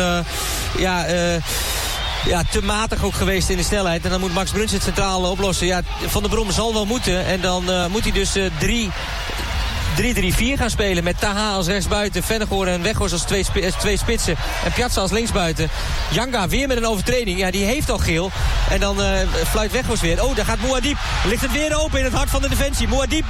te matig ook geweest in de snelheid. En dan moet Max Bruns het centraal oplossen. Ja, Van der Brom zal wel moeten. En dan moet hij dus 3-3-4 gaan spelen met Taha als rechtsbuiten, Vennegoor en Weghorst als twee spitsen en Piazza als linksbuiten. Janga weer met een overtreding. Ja, die heeft al geel. En dan fluit Weghorst weer. Oh, daar gaat Muad'Dib. Ligt het weer open in het hart van de defensie.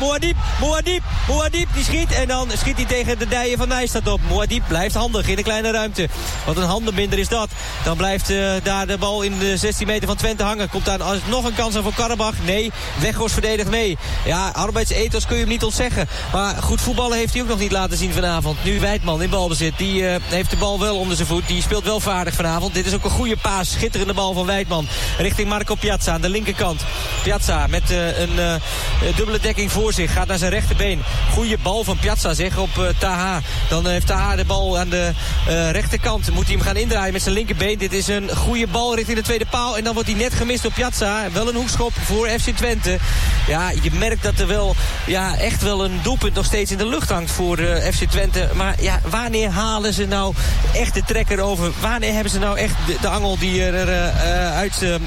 Muad'Dib die schiet. En dan schiet hij tegen de dijen van Nijstad op. Muad'Dib blijft handig in de kleine ruimte. Wat een handenbinder is dat. Dan blijft daar de bal in de 16 meter van Twente hangen. Komt daar nog een kans aan voor Karabach? Nee, Weghorst verdedigt mee. Ja, arbeidsethos kun je hem niet ontzeggen. Maar goed voetballen heeft hij ook nog niet laten zien vanavond. Nu Wijtman in balbezit. Die heeft de bal wel onder zijn voet. Die speelt wel vaardig vanavond. Dit is ook een goede paas. Schitterende bal van Wijtman. Richting Marco Piazza aan de linkerkant. Piazza met een dubbele dekking voor zich. Gaat naar zijn rechterbeen. Goede bal van Piazza zeg op Taha. Dan heeft Taha de bal aan de rechterkant. Moet hij hem gaan indraaien met zijn linkerbeen. Dit is een goede bal richting de tweede paal. En dan wordt hij net gemist door Piazza. Wel een hoekschop voor FC Twente. Ja, je merkt dat er wel echt wel een doelpunt nog steeds in de lucht hangt voor FC Twente. Maar ja, wanneer halen ze nou echt de trekker over? Wanneer hebben ze nou echt de angel die er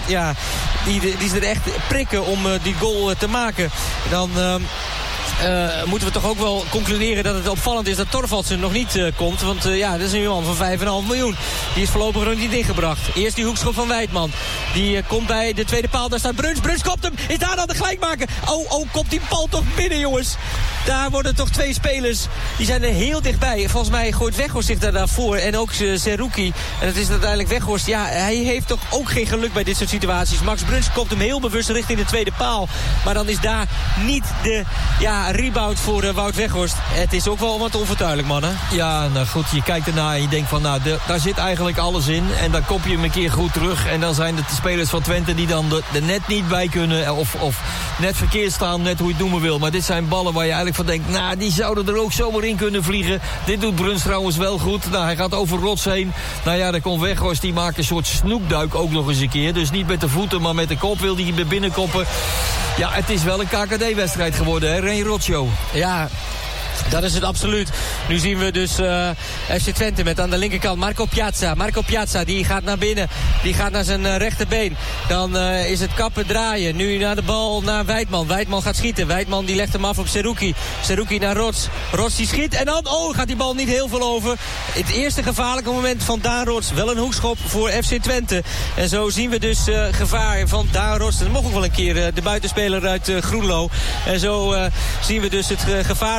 die ze er echt prikken om die goal te maken? Dan... moeten we toch ook wel concluderen dat het opvallend is dat Thorvaldsen nog niet komt. Want dat is een man van 5,5 miljoen. Die is voorlopig nog niet ingebracht. Eerst die hoekschop van Wijtman. Die komt bij de tweede paal. Daar staat Bruns. Bruns kopt hem. Is daar dan de gelijkmaker? Oh, komt die bal toch binnen, jongens. Daar worden toch 2 spelers. Die zijn er heel dichtbij. Volgens mij gooit Weghorst zich daarvoor. En ook Zerouki. En het is uiteindelijk Weghorst. Ja, hij heeft toch ook geen geluk bij dit soort situaties. Max Bruns kopt hem heel bewust richting de tweede paal. Maar dan is daar niet de... rebound voor Wout Weghorst. Het is ook wel wat onvertuidelijk, mannen. Ja, nou goed, je kijkt ernaar en je denkt van... daar zit eigenlijk alles in. En dan kop je hem een keer goed terug. En dan zijn het de spelers van Twente die dan er net niet bij kunnen. Of net verkeerd staan, net hoe je het noemen wil. Maar dit zijn ballen waar je eigenlijk van denkt... die zouden er ook zomaar in kunnen vliegen. Dit doet Bruns trouwens wel goed. Hij gaat over rots heen. Dan komt Weghorst, die maakt een soort snoekduik ook nog eens een keer. Dus niet met de voeten, maar met de kop wil hij binnenkoppen. Ja, het is wel een KKD-wedstrijd geworden, hè? Ren Roccio. Ja, dat is het absoluut. Nu zien we dus FC Twente met aan de linkerkant Marco Piazza. Marco Piazza, die gaat naar binnen. Die gaat naar zijn rechterbeen. Dan is het kappen draaien. Nu naar de bal naar Wijtman. Wijtman gaat schieten. Wijtman die legt hem af op Zerouki. Zerouki naar Rots. Rots die schiet. En dan, gaat die bal niet heel veel over. Het eerste gevaarlijke moment van Daan Rots. Wel een hoekschop voor FC Twente. En zo zien we dus gevaar van Daan Rots. Dat mocht ook wel een keer de buitenspeler uit Groenlo. En zo zien we dus het gevaar van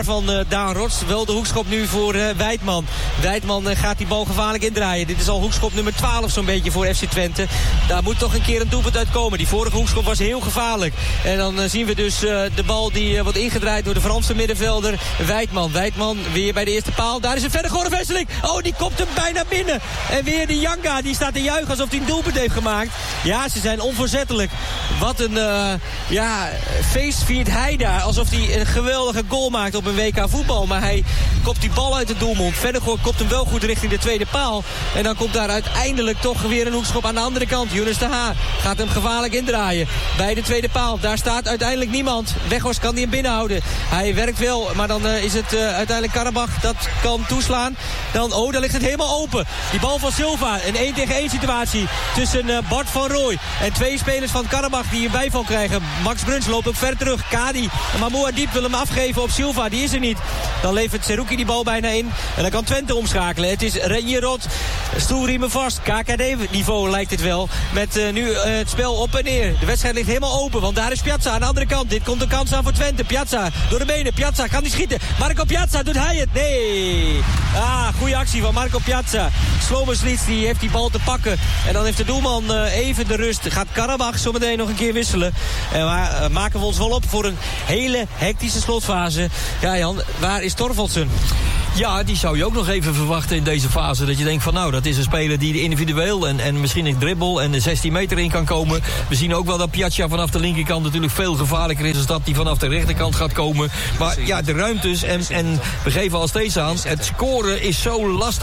Daan Rots. Wel de hoekschop nu voor Wijdman. Wijdman gaat die bal gevaarlijk indraaien. Dit is al hoekschop nummer 12 zo'n beetje voor FC Twente. Daar moet toch een keer een doelpunt uitkomen. Die vorige hoekschop was heel gevaarlijk. En dan zien we dus de bal die wordt ingedraaid door de Franse middenvelder Wijdman. Wijdman weer bij de eerste paal. Daar is een verder geworden Wesseling. Oh, die kopt hem bijna binnen. En weer die Janga, die staat te juichen alsof hij een doelpunt heeft gemaakt. Ja, ze zijn onverzettelijk. Wat een feest viert hij daar. Alsof hij een geweldige goal maakt op een WK voetbal. Maar hij kopt die bal uit de doelmond. Verdergoor kopt hem wel goed richting de tweede paal. En dan komt daar uiteindelijk toch weer een hoekschop aan de andere kant. Younes de Haar gaat hem gevaarlijk indraaien. Bij de tweede paal. Daar staat uiteindelijk niemand. Weghorst kan die hem binnenhouden. Hij werkt wel, maar dan is het uiteindelijk Karabach dat kan toeslaan. Dan ligt het helemaal open. Die bal van Silva. Een 1 tegen 1 situatie tussen Bart van Rooij en 2 spelers van Karabach die een bijval krijgen. Max Bruns loopt ook ver terug. Kadi. Mamoua Diep wil hem afgeven op Silva. Die is er niet. Dan levert Seruki die bal bijna in. En dan kan Twente omschakelen. Het is Renje Rot. Stoelriemen vast. KKD-niveau lijkt het wel. Met nu het spel op en neer. De wedstrijd ligt helemaal open. Want daar is Piazza aan de andere kant. Dit komt een kans aan voor Twente. Piazza door de benen. Piazza kan die schieten. Marco Piazza doet hij het. Nee. Goede actie van Marco Piazza. Sloboslits die heeft die bal te pakken. En dan heeft de doelman even de rust. Gaat Karabach zometeen nog een keer wisselen. En maken we ons wel op voor een hele hectische slotfase. Ja Jan, waar is Thorvaldsen? Ja, die zou je ook nog even verwachten in deze fase. Dat je denkt van nou, dat is een speler die individueel en misschien een dribbel en de 16 meter in kan komen. We zien ook wel dat Piazza vanaf de linkerkant natuurlijk veel gevaarlijker is dan dat hij vanaf de rechterkant gaat komen. Maar ja, de ruimtes en we geven al steeds aan, het scoren is zo lastig.